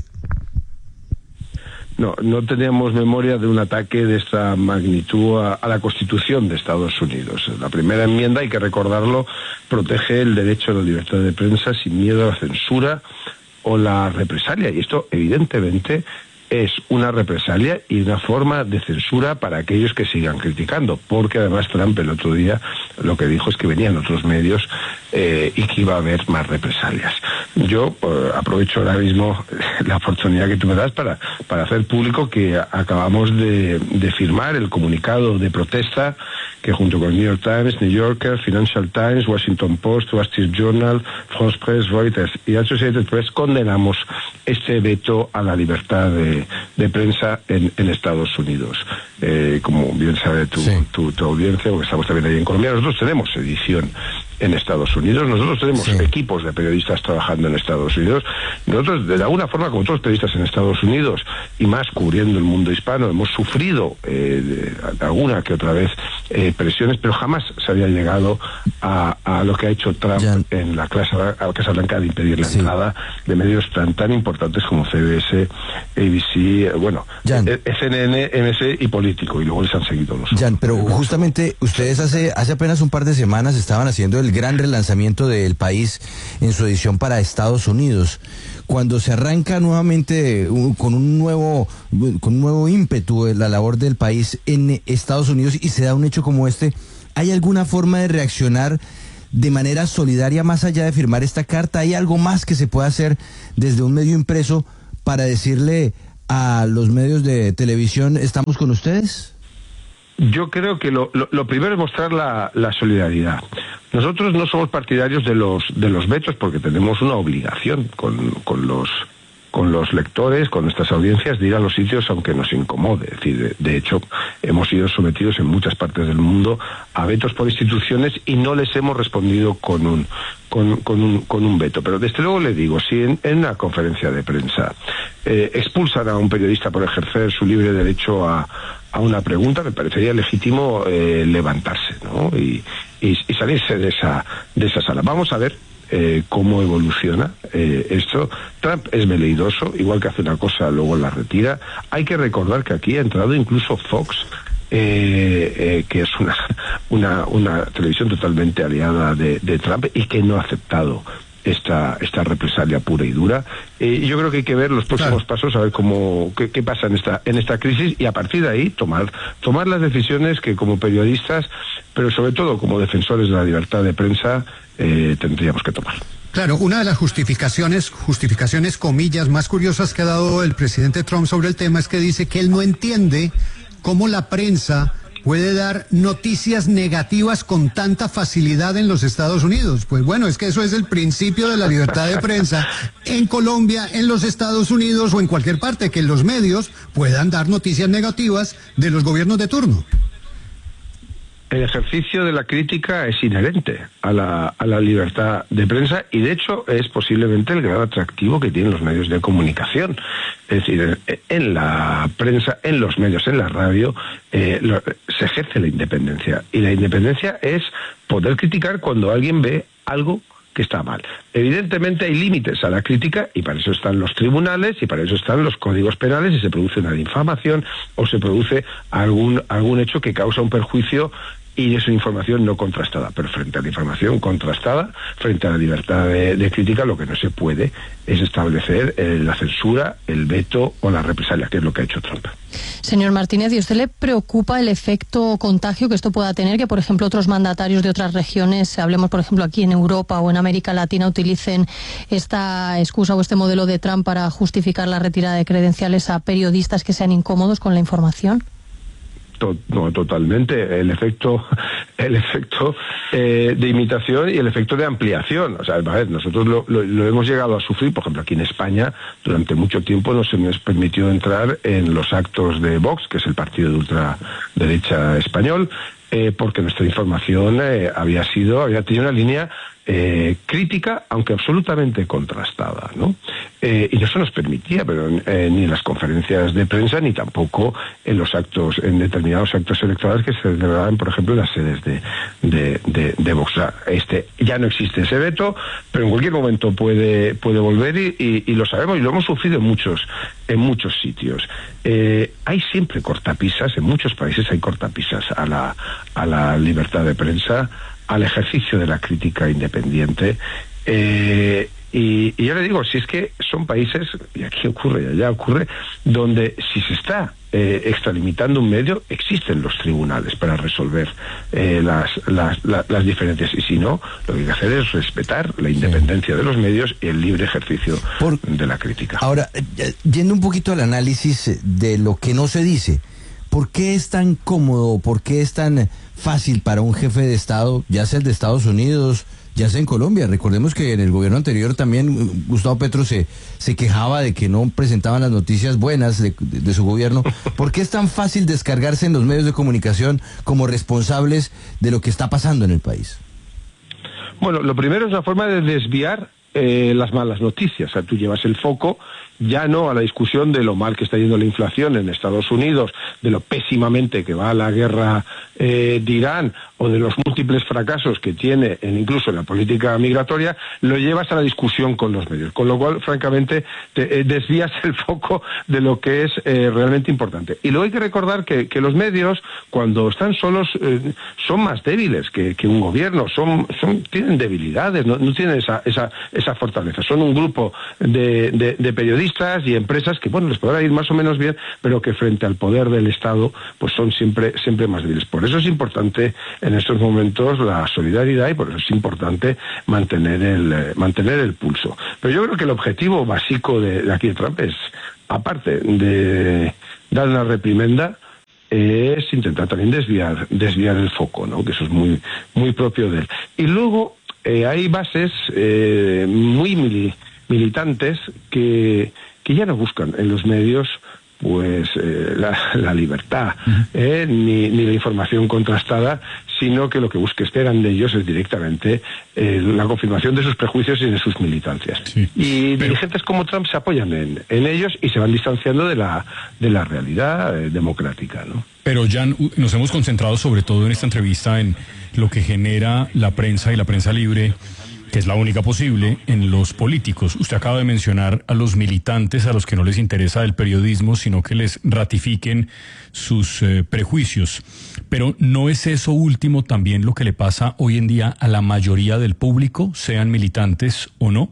No, no teníamos memoria de un ataque de esta magnitud a, a la Constitución de Estados Unidos. La primera enmienda, hay que recordarlo, protege el derecho a la libertad de prensa sin miedo a la censura o la represalia. Y esto, evidentemente, es una represalia y una forma de censura para aquellos que sigan criticando, porque además Trump el otro día lo que dijo es que venían otros medios eh, y que iba a haber más represalias. Yo eh, aprovecho ahora mismo la oportunidad que tú me das para, para hacer público que acabamos de, de firmar el comunicado de protesta que junto con New York Times, New Yorker, Financial Times, Washington Post, Wall Street Journal, France Press, Reuters y Associated Press condenamos este veto a la libertad de, de prensa en, en Estados Unidos. Eh, como bien sabe tu, sí. tu, tu audiencia, porque estamos también ahí en Colombia, nosotros tenemos edición en Estados Unidos, nosotros tenemos sí. equipos de periodistas trabajando en Estados Unidos, nosotros de alguna forma como todos los periodistas en Estados Unidos y más cubriendo el mundo hispano hemos sufrido eh, de, alguna que otra vez eh, presiones, pero jamás se había llegado a, a lo que ha hecho Trump Jan. en la Casa, a la Casa Blanca de impedir la sí. entrada de medios tan tan importantes como C B S, A B C, bueno, C N N, M S y Político, y luego les han seguido los Jan, pero justamente ustedes hace hace apenas un par de semanas estaban haciendo el gran relanzamiento del País en su edición para Estados Unidos. Cuando se arranca nuevamente uh, con un nuevo con un nuevo ímpetu la labor del País en Estados Unidos y se da un hecho como este, ¿hay alguna forma de reaccionar de manera solidaria más allá de firmar esta carta? ¿Hay algo más que se pueda hacer desde un medio impreso para decirle a los medios de televisión, estamos con ustedes? Yo creo que lo, lo, lo primero es mostrar la, la solidaridad. Nosotros no somos partidarios de los de los vetos porque tenemos una obligación con, con los con los lectores, con nuestras audiencias, de ir a los sitios aunque nos incomode. Es decir, de, de hecho, hemos sido sometidos en muchas partes del mundo a vetos por instituciones y no les hemos respondido con un con, con un con un veto. Pero desde luego le digo, si en, en una conferencia de prensa eh, expulsan a un periodista por ejercer su libre derecho a a una pregunta, me parecería legítimo eh, levantarse, ¿no? Y, y, y salirse de esa de esa sala. Vamos a ver eh, cómo evoluciona eh, esto. Trump es veleidoso, igual que hace una cosa, luego la retira. Hay que recordar que aquí ha entrado incluso Fox, eh, eh, que es una, una, una televisión totalmente aliada de, de Trump y que no ha aceptado esta esta represalia pura y dura. Eh, yo creo que hay que ver los próximos claro. pasos, a ver cómo qué, qué pasa en esta en esta crisis y a partir de ahí tomar tomar las decisiones que como periodistas, pero sobre todo como defensores de la libertad de prensa, eh, tendríamos que tomar. Claro, una de las justificaciones, justificaciones comillas más curiosas que ha dado el presidente Trump sobre el tema es que dice que él no entiende cómo la prensa puede dar noticias negativas con tanta facilidad en los Estados Unidos. Pues bueno, es que eso es el principio de la libertad de prensa en Colombia, en los Estados Unidos o en cualquier parte, que los medios puedan dar noticias negativas de los gobiernos de turno. El ejercicio de la crítica es inherente a la, a la libertad de prensa y de hecho es posiblemente el gran atractivo que tienen los medios de comunicación. Es decir, en la prensa, en los medios, en la radio, eh, lo, se ejerce la independencia y la independencia es poder criticar cuando alguien ve algo que está mal. Evidentemente hay límites a la crítica y para eso están los tribunales y para eso están los códigos penales si se produce una difamación o se produce algún algún hecho que causa un perjuicio y es una información no contrastada. Pero frente a la información contrastada, frente a la libertad de, de crítica, lo que no se puede es establecer eh, la censura, el veto o la represalia, que es lo que ha hecho Trump. Señor Martínez, ¿y a usted le preocupa el efecto contagio que esto pueda tener? Que, por ejemplo, otros mandatarios de otras regiones, hablemos, por ejemplo, aquí en Europa o en América Latina, utilicen esta excusa o este modelo de Trump para justificar la retirada de credenciales a periodistas que sean incómodos con la información? No, totalmente. El efecto, el efecto eh, de imitación y el efecto de ampliación. O sea, a ver, nosotros lo, lo, lo hemos llegado a sufrir, por ejemplo, aquí en España, durante mucho tiempo no se nos permitió entrar en los actos de Vox, que es el partido de ultraderecha español, eh, porque nuestra información eh, había sido, había tenido una línea Eh, crítica, aunque absolutamente contrastada, ¿no? Eh, y no se nos permitía, pero eh, ni en las conferencias de prensa, ni tampoco en los actos, en determinados actos electorales que se celebraban, por ejemplo, en las sedes de, de, de, de Vox. Este, ya no existe ese veto, pero en cualquier momento puede, puede volver y, y, y lo sabemos, y lo hemos sufrido en muchos, en muchos sitios. Eh, hay siempre cortapisas, en muchos países hay cortapisas a la, a la libertad de prensa, al ejercicio de la crítica independiente, eh, y, y yo le digo, si es que son países, y aquí ocurre y allá ocurre, donde si se está eh, extralimitando un medio, existen los tribunales para resolver eh, las, las, las, las diferencias, y si no, lo que hay que hacer es respetar la independencia de los medios y el libre ejercicio Por, de la crítica. Ahora, yendo un poquito al análisis de lo que no se dice, ¿por qué es tan cómodo, por qué es tan fácil para un jefe de Estado, ya sea el de Estados Unidos, ya sea en Colombia? Recordemos que en el gobierno anterior también Gustavo Petro se, se quejaba de que no presentaban las noticias buenas de, de, de su gobierno. ¿Por qué es tan fácil descargarse en los medios de comunicación como responsables de lo que está pasando en el país? Bueno, lo primero es una forma de desviar eh, las malas noticias. O sea, tú llevas el foco ya no a la discusión de lo mal que está yendo la inflación en Estados Unidos, de lo pésimamente que va la guerra eh, de Irán, o de los múltiples fracasos que tiene en, incluso en la política migratoria, lo llevas a la discusión con los medios. Con lo cual, francamente, te, eh, desvías el foco de lo que es eh, realmente importante. Y luego hay que recordar que, que los medios, cuando están solos, eh, son más débiles que, que un gobierno, son, son tienen debilidades, no, no tienen esa, esa, esa fortaleza. Son un grupo de, de, de periodistas y empresas que, bueno, les podrá ir más o menos bien, pero que frente al poder del Estado, pues son siempre, siempre más débiles. Por eso es importante en estos momentos la solidaridad y por eso es importante mantener el, eh, mantener el pulso. Pero yo creo que el objetivo básico de, de aquí de Trump es, aparte de dar una reprimenda, es intentar también desviar desviar el foco, ¿no? Que eso es muy muy propio de él. Y luego eh, hay bases eh, muy mili, militantes que, que ya no buscan en los medios pues eh, la, la libertad, eh, ni, ni la información contrastada, sino que lo que busque esperan de ellos es directamente eh, la confirmación de sus prejuicios y de sus militancias. Sí, y pero... dirigentes como Trump se apoyan en, en ellos y se van distanciando de la de la realidad eh, democrática, ¿no? Pero Jan, nos hemos concentrado sobre todo en esta entrevista en lo que genera la prensa y la prensa libre, que es la única posible, en los políticos. Usted acaba de mencionar a los militantes, a los que no les interesa el periodismo, sino que les ratifiquen sus eh, prejuicios. Pero ¿no es eso último también lo que le pasa hoy en día a la mayoría del público, sean militantes o no?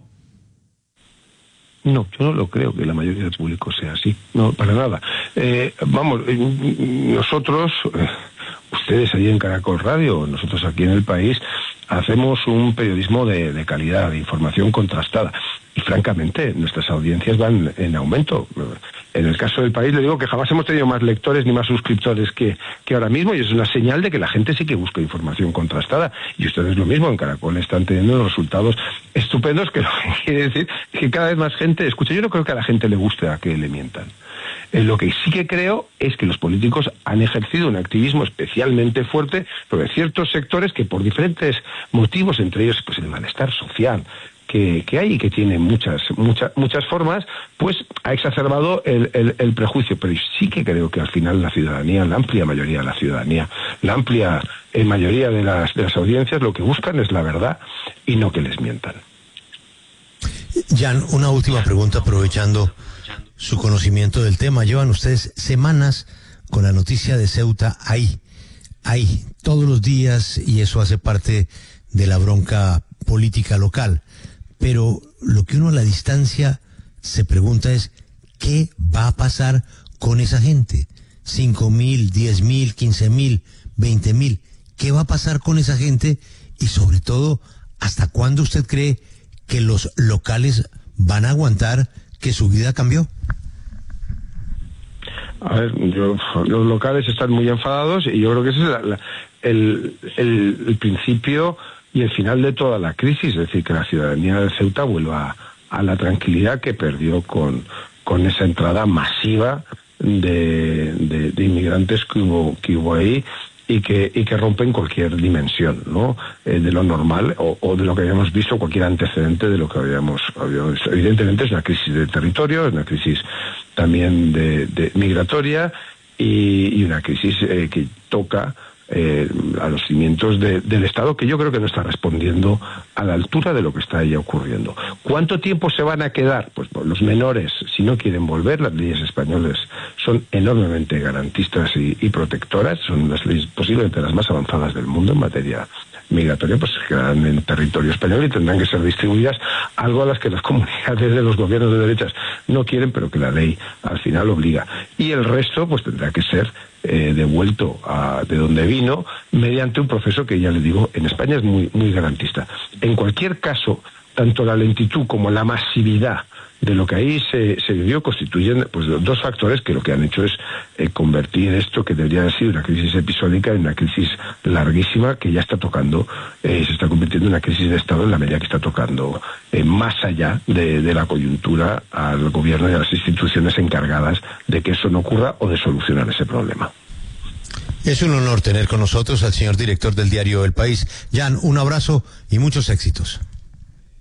No, yo no lo creo que la mayoría del público sea así, no, para nada. Eh, vamos, nosotros, eh, ustedes ahí en Caracol Radio, nosotros aquí en el país, hacemos un periodismo de, de calidad, de información contrastada. Y francamente, nuestras audiencias van en aumento. En el caso del país, le digo que jamás hemos tenido más lectores ni más suscriptores que, que ahora mismo, y es una señal de que la gente sí que busca información contrastada. Y ustedes lo mismo, en Caracol están teniendo unos resultados estupendos, que lo que quiere decir que cada vez más gente escucha. Yo no creo que a la gente le guste a que le mientan. Eh, lo que sí que creo es que los políticos han ejercido un activismo especialmente fuerte sobre ciertos sectores que por diferentes motivos, entre ellos pues el malestar social, Que, que hay y que tiene muchas muchas muchas formas, pues ha exacerbado el, el, el prejuicio. Pero sí que creo que al final la ciudadanía, la amplia mayoría de la ciudadanía, la amplia eh, mayoría de las, de las audiencias, lo que buscan es la verdad y no que les mientan. Jan, una última pregunta aprovechando su conocimiento del tema. Llevan ustedes semanas con la noticia de Ceuta ahí, ahí, todos los días, y eso hace parte de la bronca política local. Pero lo que uno a la distancia se pregunta es, ¿qué va a pasar con esa gente? Cinco mil, diez mil, quince mil, veinte mil. ¿Qué va a pasar con esa gente? Y sobre todo, ¿hasta cuándo usted cree que los locales van a aguantar que su vida cambió? A ver, yo, los locales están muy enfadados y yo creo que ese es la, la, el, el, el principio y el final de toda la crisis, es decir, que la ciudadanía de Ceuta vuelva a, a la tranquilidad que perdió con, con esa entrada masiva de, de, de inmigrantes que hubo, que hubo ahí y que, y que rompen cualquier dimensión, ¿no? Eh, de lo normal o, o de lo que habíamos visto, cualquier antecedente de lo que habíamos, habíamos visto. Evidentemente es una crisis de territorio, es una crisis también de, de migratoria y, y una crisis eh, que toca Eh, a los cimientos de, del Estado, que yo creo que no está respondiendo a la altura de lo que está ahí ocurriendo. ¿Cuánto tiempo se van a quedar? Pues bueno, los menores, si no quieren volver, las leyes españolas son enormemente garantistas y, y protectoras, son las leyes posiblemente las más avanzadas del mundo en materia migratoria, pues se quedarán en territorio español y tendrán que ser distribuidas, algo a las que las comunidades de los gobiernos de derechas no quieren, pero que la ley al final obliga. Y el resto pues tendrá que ser eh, devuelto a de donde vino mediante un proceso que, ya le digo, en España es muy, muy garantista. En cualquier caso, tanto la lentitud como la masividad de lo que ahí se, se vivió constituyen pues dos factores que lo que han hecho es eh, convertir esto que debería haber sido una crisis episódica en una crisis larguísima que ya está tocando, eh, se está convirtiendo en una crisis de Estado en la medida que está tocando eh, más allá de, de la coyuntura al gobierno y a las instituciones encargadas de que eso no ocurra o de solucionar ese problema. Es un honor tener con nosotros al señor director del diario El País. Jan, un abrazo y muchos éxitos.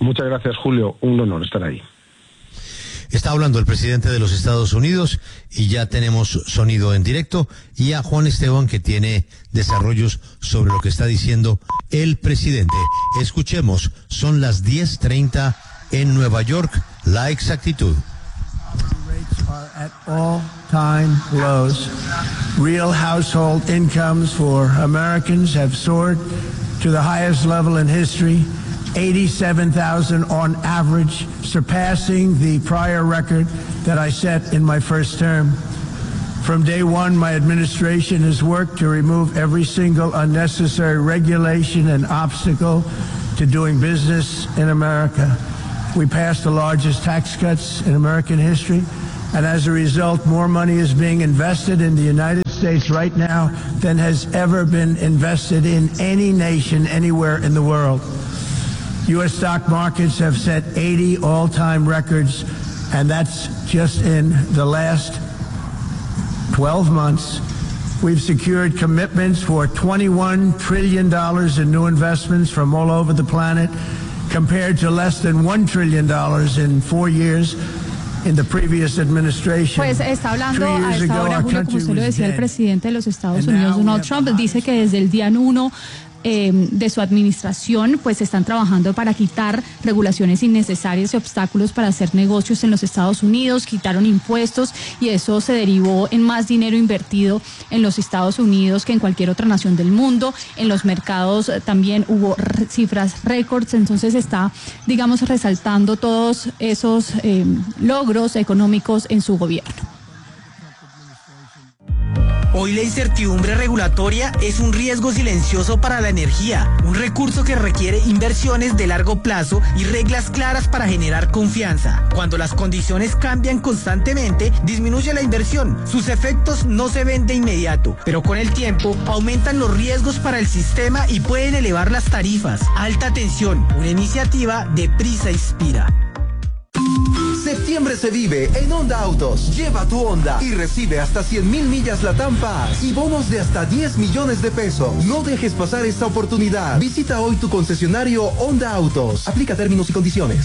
Muchas gracias, Julio. Un honor estar ahí. Está hablando el presidente de los Estados Unidos y ya tenemos sonido en directo, y a Juan Esteban, que tiene desarrollos sobre lo que está diciendo el presidente. Escuchemos, son las diez treinta en Nueva York, la exactitud. At all-time lows. Real household incomes for Americans have soared to the highest level in history, eighty-seven thousand on average, surpassing the prior record that I set in my first term. From day one, my administration has worked to remove every single unnecessary regulation and obstacle to doing business in America. We passed the largest tax cuts in American history, and as a result, more money is being invested in the United States right now than has ever been invested in any nation anywhere in the world. U S stock markets have set eighty all-time records, and that's just in the last twelve months. We've secured commitments for twenty-one trillion dollars in new investments from all over the planet, compared to less than one trillion dollars in four years in the previous administration. Pues está hablando a esta hora, Julio, como usted lo decía, el presidente de los Estados Unidos, Donald Trump, dice que desde el día uno Eh, de su administración, pues están trabajando para quitar regulaciones innecesarias y obstáculos para hacer negocios en los Estados Unidos, quitaron impuestos y eso se derivó en más dinero invertido en los Estados Unidos que en cualquier otra nación del mundo. En los mercados también hubo r- cifras récords, entonces está, digamos, resaltando todos esos eh, logros económicos en su gobierno. Hoy la incertidumbre regulatoria es un riesgo silencioso para la energía, un recurso que requiere inversiones de largo plazo y reglas claras para generar confianza. Cuando las condiciones cambian constantemente, disminuye la inversión. Sus efectos no se ven de inmediato, pero con el tiempo aumentan los riesgos para el sistema y pueden elevar las tarifas. Alta tensión, una iniciativa de Prisa Inspira. Septiembre se vive en Honda Autos. Lleva tu Honda y recibe hasta cien mil millas Latam Pass y bonos de hasta diez millones de pesos. No dejes pasar esta oportunidad. Visita hoy tu concesionario Honda Autos. Aplica términos y condiciones.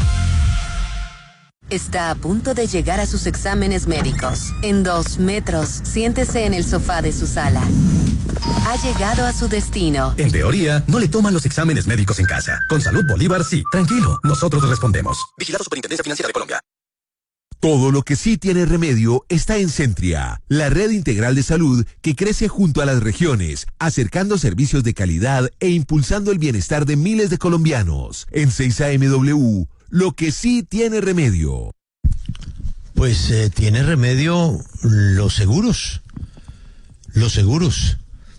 Está a punto de llegar a sus exámenes médicos. En dos metros, siéntese en el sofá de su sala. Ha llegado a su destino. En teoría, no le toman los exámenes médicos en casa. Con Salud Bolívar, sí. Tranquilo, nosotros respondemos. Vigilado Superintendencia Financiera de Colombia. Todo lo que sí tiene remedio está en Centria, la red integral de salud que crece junto a las regiones, acercando servicios de calidad e impulsando el bienestar de miles de colombianos. En seis A M W, lo que sí tiene remedio. Pues eh, tiene remedio los seguros. Los seguros.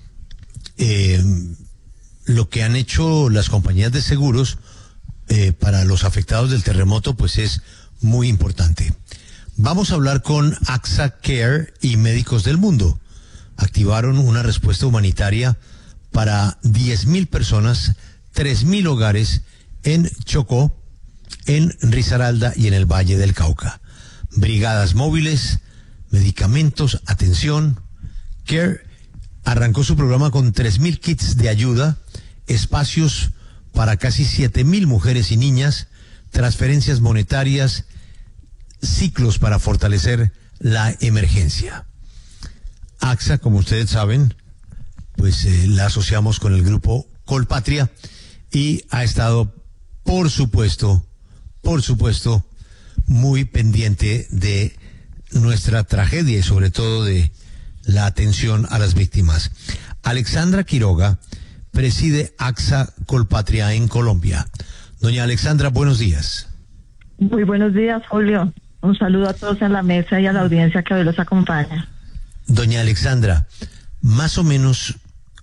Eh, lo que han hecho las compañías de seguros eh, para los afectados del terremoto, pues es muy importante. Vamos a hablar con AXA Care y Médicos del Mundo. Activaron una respuesta humanitaria para diez mil personas, tres mil hogares en Chocó, en Risaralda y en el Valle del Cauca. Brigadas móviles, medicamentos, atención. Care arrancó su programa con tres mil kits de ayuda, espacios para casi siete mil mujeres y niñas, transferencias monetarias, ciclos para fortalecer la emergencia. AXA, como ustedes saben, pues eh, la asociamos con el grupo Colpatria y ha estado, por supuesto, por supuesto, muy pendiente de nuestra tragedia y sobre todo de la atención a las víctimas. Alexandra Quiroga preside AXA Colpatria en Colombia. Doña Alexandra, buenos días. Muy buenos días, Julio. Un saludo a todos en la mesa y a la audiencia que hoy los acompaña. Doña Alexandra, más o menos,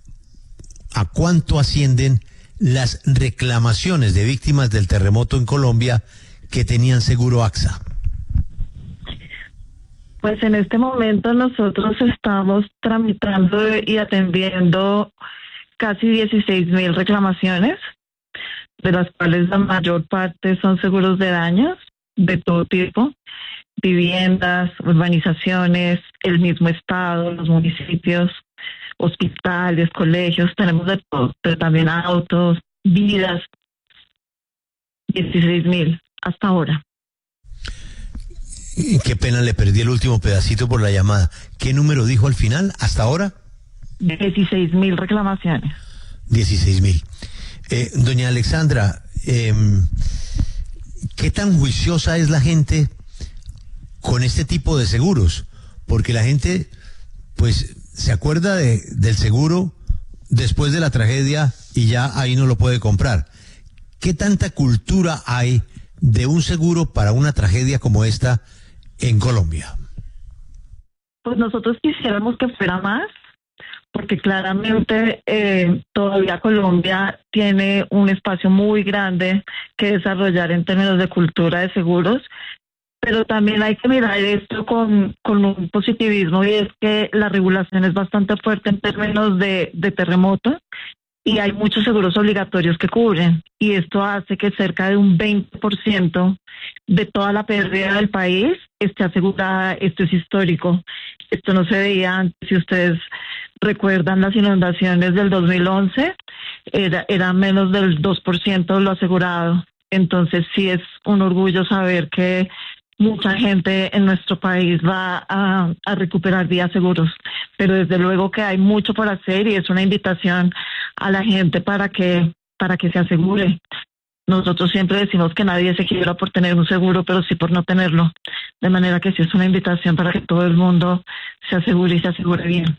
¿a cuánto ascienden las reclamaciones de víctimas del terremoto en Colombia que tenían seguro AXA? Pues en este momento nosotros estamos tramitando y atendiendo casi dieciséis mil reclamaciones, de las cuales la mayor parte son seguros de daños de todo tipo, viviendas, urbanizaciones, el mismo estado, los municipios, hospitales, colegios, tenemos de todo, pero también autos, vidas. dieciséis mil hasta ahora. Qué pena, le perdí el último pedacito por la llamada. ¿Qué número dijo al final? ¿Hasta ahora? dieciséis mil reclamaciones. dieciséis mil. Eh, doña Alexandra, eh, ¿qué tan juiciosa es la gente con este tipo de seguros? Porque la gente, pues, se acuerda de, del seguro después de la tragedia y ya ahí no lo puede comprar. ¿Qué tanta cultura hay de un seguro para una tragedia como esta en Colombia? Pues nosotros quisiéramos que fuera más, porque claramente eh, todavía Colombia tiene un espacio muy grande que desarrollar en términos de cultura de seguros, pero también hay que mirar esto con, con un positivismo, y es que la regulación es bastante fuerte en términos de, de terremotos, y hay muchos seguros obligatorios que cubren, y esto hace que cerca de un veinte por ciento de toda la pérdida del país esté asegurada. Esto es histórico, esto no se veía antes. Si ustedes recuerdan las inundaciones del dos mil once, era, era menos del dos por ciento de lo asegurado. Entonces sí es un orgullo saber que mucha gente en nuestro país va a, a recuperar vías seguros, pero desde luego que hay mucho por hacer, y es una invitación a la gente para que para que se asegure. Nosotros siempre decimos que nadie se quiebra por tener un seguro, pero sí por no tenerlo, de manera que sí es una invitación para que todo el mundo se asegure y se asegure bien.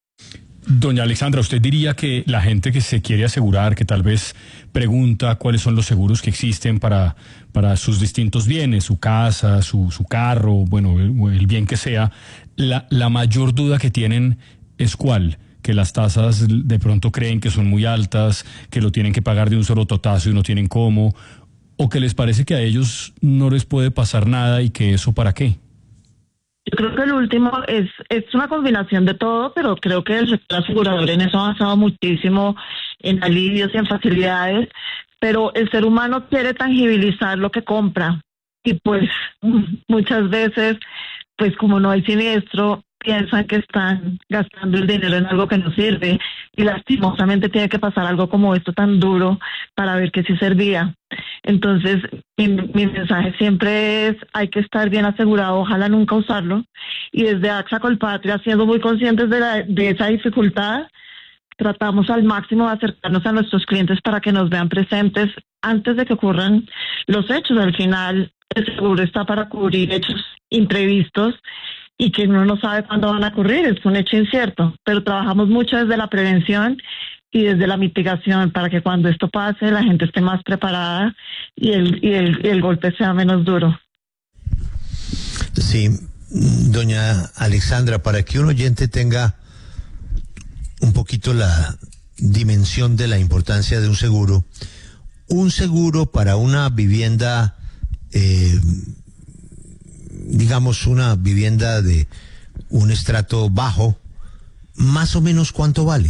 Doña Alexandra, ¿usted diría que la gente que se quiere asegurar, que tal vez pregunta cuáles son los seguros que existen para, para sus distintos bienes, su casa, su, su carro, bueno, el, el bien que sea, la, la mayor duda que tienen es cuál? Que las tasas de pronto creen que son muy altas, que lo tienen que pagar de un solo totazo y no tienen cómo, o que les parece que a ellos no les puede pasar nada y que eso para qué. Yo creo que el último es, es una combinación de todo, pero creo que el sector asegurador en eso ha avanzado muchísimo, en alivios y en facilidades, pero el ser humano quiere tangibilizar lo que compra, y pues muchas veces, pues como no hay siniestro, piensan que están gastando el dinero en algo que no sirve, y lastimosamente tiene que pasar algo como esto tan duro para ver que sí servía. Entonces, mi, mi mensaje siempre es: hay que estar bien asegurado, ojalá nunca usarlo, y desde AXA Colpatria, siendo muy conscientes de, la, de esa dificultad, tratamos al máximo de acercarnos a nuestros clientes para que nos vean presentes antes de que ocurran los hechos. Al final, el seguro está para cubrir hechos imprevistos y que uno no sabe cuándo van a ocurrir, es un hecho incierto, pero trabajamos mucho desde la prevención y desde la mitigación para que cuando esto pase la gente esté más preparada y el, y el, y el golpe sea menos duro. Sí, doña Alexandra, para que un oyente tenga un poquito la dimensión de la importancia de un seguro, un seguro para una vivienda, eh, digamos una vivienda de un estrato bajo, más o menos ¿cuánto vale?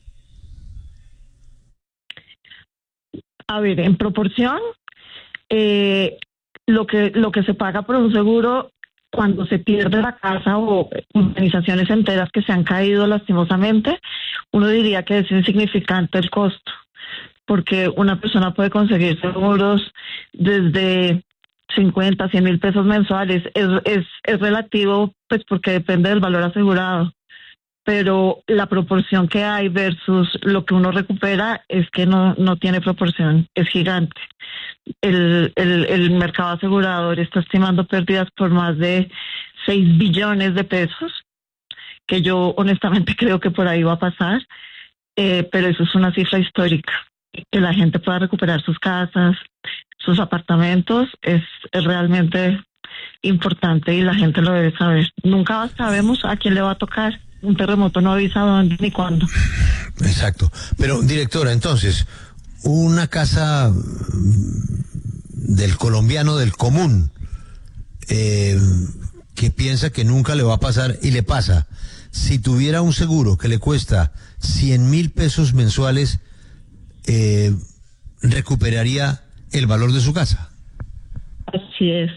A ver, en proporción, eh, lo que lo que se paga por un seguro cuando se pierde la casa o organizaciones enteras que se han caído lastimosamente, uno diría que es insignificante el costo, porque una persona puede conseguir seguros desde cincuenta, cien mil pesos mensuales. Es, es, es relativo, pues porque depende del valor asegurado, pero la proporción que hay versus lo que uno recupera es que no, no tiene proporción, es gigante. El, el, el mercado asegurador está estimando pérdidas por más de seis billones de pesos, que yo honestamente creo que por ahí va a pasar, eh, pero eso es una cifra histórica. Que la gente pueda recuperar sus casas, sus apartamentos, es, es realmente importante y la gente lo debe saber. Nunca sabemos a quién le va a tocar. Un terremoto no avisa dónde ni cuándo. Exacto. Pero, directora, entonces, una casa del colombiano del común, eh, que piensa que nunca le va a pasar y le pasa, si tuviera un seguro que le cuesta cien mil pesos mensuales, eh, recuperaría el valor de su casa. Así es.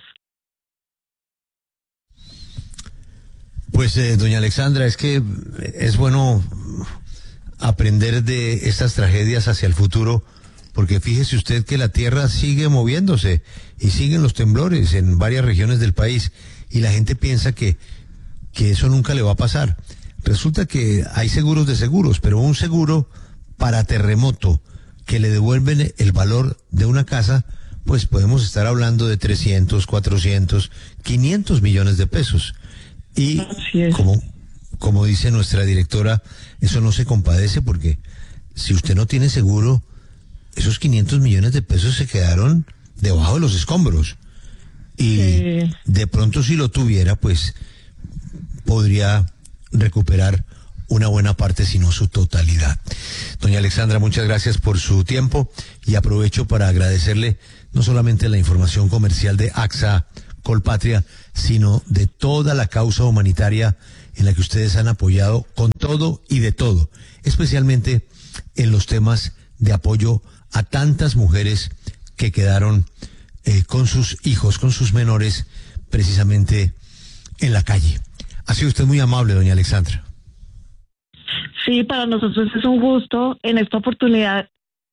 Pues, eh, doña Alexandra, es que es bueno aprender de estas tragedias hacia el futuro, porque fíjese usted que la tierra sigue moviéndose y siguen los temblores en varias regiones del país y la gente piensa que, que eso nunca le va a pasar. Resulta que hay seguros de seguros, pero un seguro para terremoto que le devuelven el valor de una casa, pues podemos estar hablando de trescientos, cuatrocientos, quinientos millones de pesos. Y como, como dice nuestra directora, eso no se compadece porque si usted no tiene seguro, esos quinientos millones de pesos se quedaron debajo de los escombros. Y sí. De pronto si lo tuviera, pues podría recuperar una buena parte, si no su totalidad. Doña Alexandra, muchas gracias por su tiempo y aprovecho para agradecerle no solamente la información comercial de AXA Colpatria, sino de toda la causa humanitaria en la que ustedes han apoyado con todo y de todo, especialmente en los temas de apoyo a tantas mujeres que quedaron eh, con sus hijos, con sus menores, precisamente en la calle. Ha sido usted muy amable, doña Alexandra. Sí, para nosotros es un gusto. En esta oportunidad,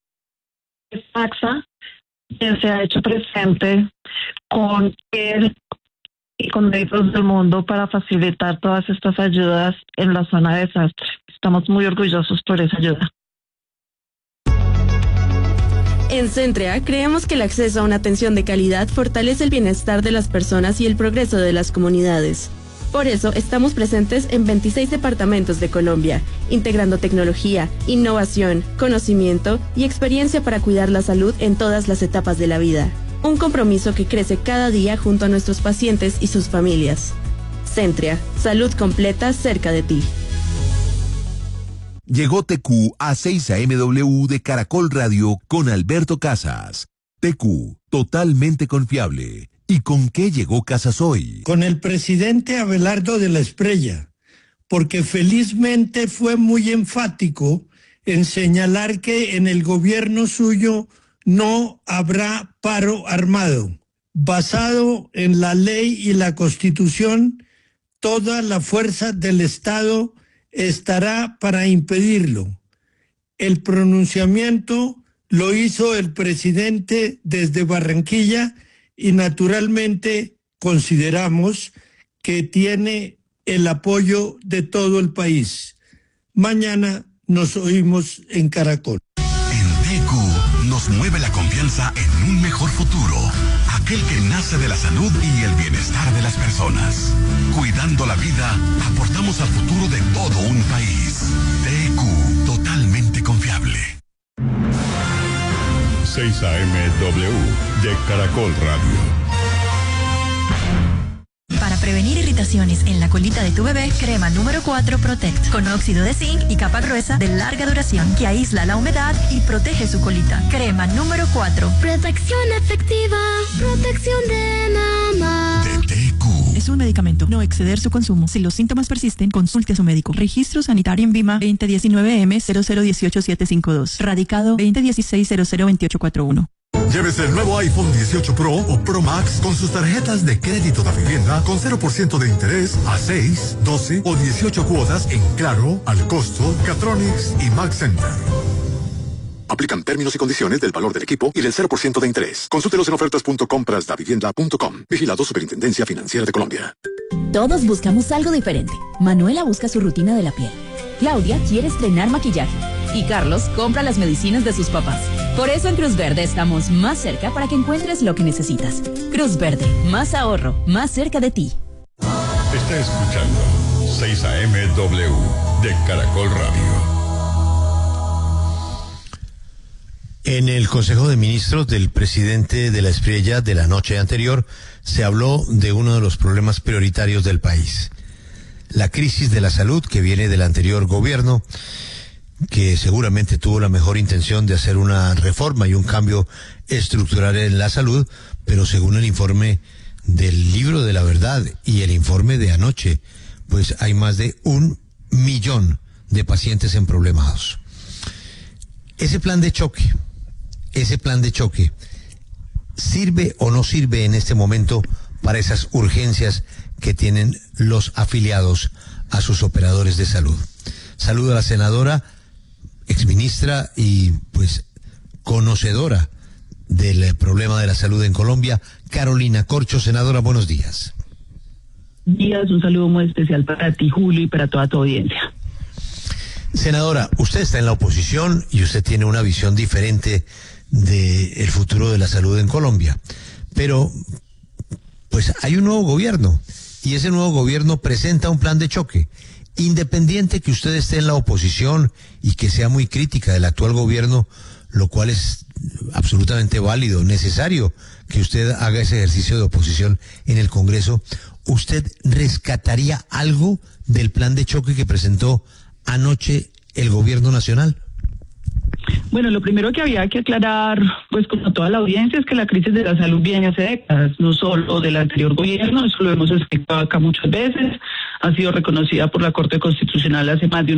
AXA, quien se ha hecho presente con él y con médicos del mundo para facilitar todas estas ayudas en la zona de desastre. Estamos muy orgullosos por esa ayuda. En Centrea creemos que el acceso a una atención de calidad fortalece el bienestar de las personas y el progreso de las comunidades. Por eso estamos presentes en veintiséis departamentos de Colombia, integrando tecnología, innovación, conocimiento y experiencia para cuidar la salud en todas las etapas de la vida. Un compromiso que crece cada día junto a nuestros pacientes y sus familias. Centrea, salud completa cerca de ti. Llegó T Q a seis A M W de Caracol Radio con Alberto Casas. T Q, totalmente confiable. ¿Y con qué llegó Casas hoy? Con el presidente Abelardo de la Espriella, porque felizmente fue muy enfático en señalar que en el gobierno suyo no habrá paro armado. Basado en la ley y la Constitución, toda la fuerza del Estado estará para impedirlo. El pronunciamiento lo hizo el presidente desde Barranquilla y naturalmente consideramos que tiene el apoyo de todo el país. Mañana nos oímos en Caracol. En T Q nos mueve la confianza en un mejor futuro, aquel que nace de la salud y el bienestar de las personas. Cuidando la vida, aportamos al futuro de todo un país. T Q, totalmente confiable. seis A M W de Caracol Radio. Para prevenir irritaciones en la colita de tu bebé, crema número cuatro Protect, con óxido de zinc y capa gruesa de larga duración que aísla la humedad y protege su colita. Crema número cuatro. Protección efectiva, protección de mamá. De T Q. Es un medicamento, no exceder su consumo. Si los síntomas persisten, consulte a su médico. Registro sanitario en Vima veinte diecinueve M cero cero dieciocho siete cinco dos. Radicado veinte dieciséis cero cero veintiocho cuarenta y uno. Llévese el nuevo iPhone dieciocho Pro o Pro Max con sus tarjetas de crédito de vivienda con cero por ciento de interés a seis, doce o dieciocho cuotas en Claro, Al Costo, Catronics y Max Center. Aplican términos y condiciones del valor del equipo y del cero por ciento de interés. Consúltelos en ofertas punto compras da vivienda punto com. Vigilado Superintendencia Financiera de Colombia. Todos buscamos algo diferente. Manuela busca su rutina de la piel. Claudia quiere estrenar maquillaje. Y Carlos compra las medicinas de sus papás. Por eso en Cruz Verde estamos más cerca para que encuentres lo que necesitas. Cruz Verde, más ahorro, más cerca de ti. Está escuchando seis A M W de Caracol Radio. En el Consejo de Ministros del presidente de la Espriella de la noche anterior se habló de uno de los problemas prioritarios del país. La crisis de la salud que viene del anterior gobierno, que seguramente tuvo la mejor intención de hacer una reforma y un cambio estructural en la salud, pero según el informe del Libro de la Verdad y el informe de anoche, pues hay más de un millón de pacientes emproblemados. Ese plan de choque, ese plan de choque, ¿sirve o no sirve en este momento para esas urgencias que tienen los afiliados a sus operadores de salud? Saludo a la senadora, exministra y pues conocedora del problema de la salud en Colombia, Carolina Corcho. Senadora, buenos días. Días, un saludo muy especial para ti, Julio, y para toda tu audiencia. Senadora, usted está en la oposición y usted tiene una visión diferente del futuro de la salud en Colombia, pero pues hay un nuevo gobierno y ese nuevo gobierno presenta un plan de choque. Independiente que usted esté en la oposición y que sea muy crítica del actual gobierno, lo cual es absolutamente válido, necesario que usted haga ese ejercicio de oposición en el Congreso, ¿usted rescataría algo del plan de choque que presentó anoche el gobierno nacional? Bueno, lo primero que había que aclarar, pues como toda la audiencia, es que la crisis de la salud viene hace décadas, no solo del anterior gobierno, eso lo hemos explicado acá muchas veces, ha sido reconocida por la Corte Constitucional hace más de un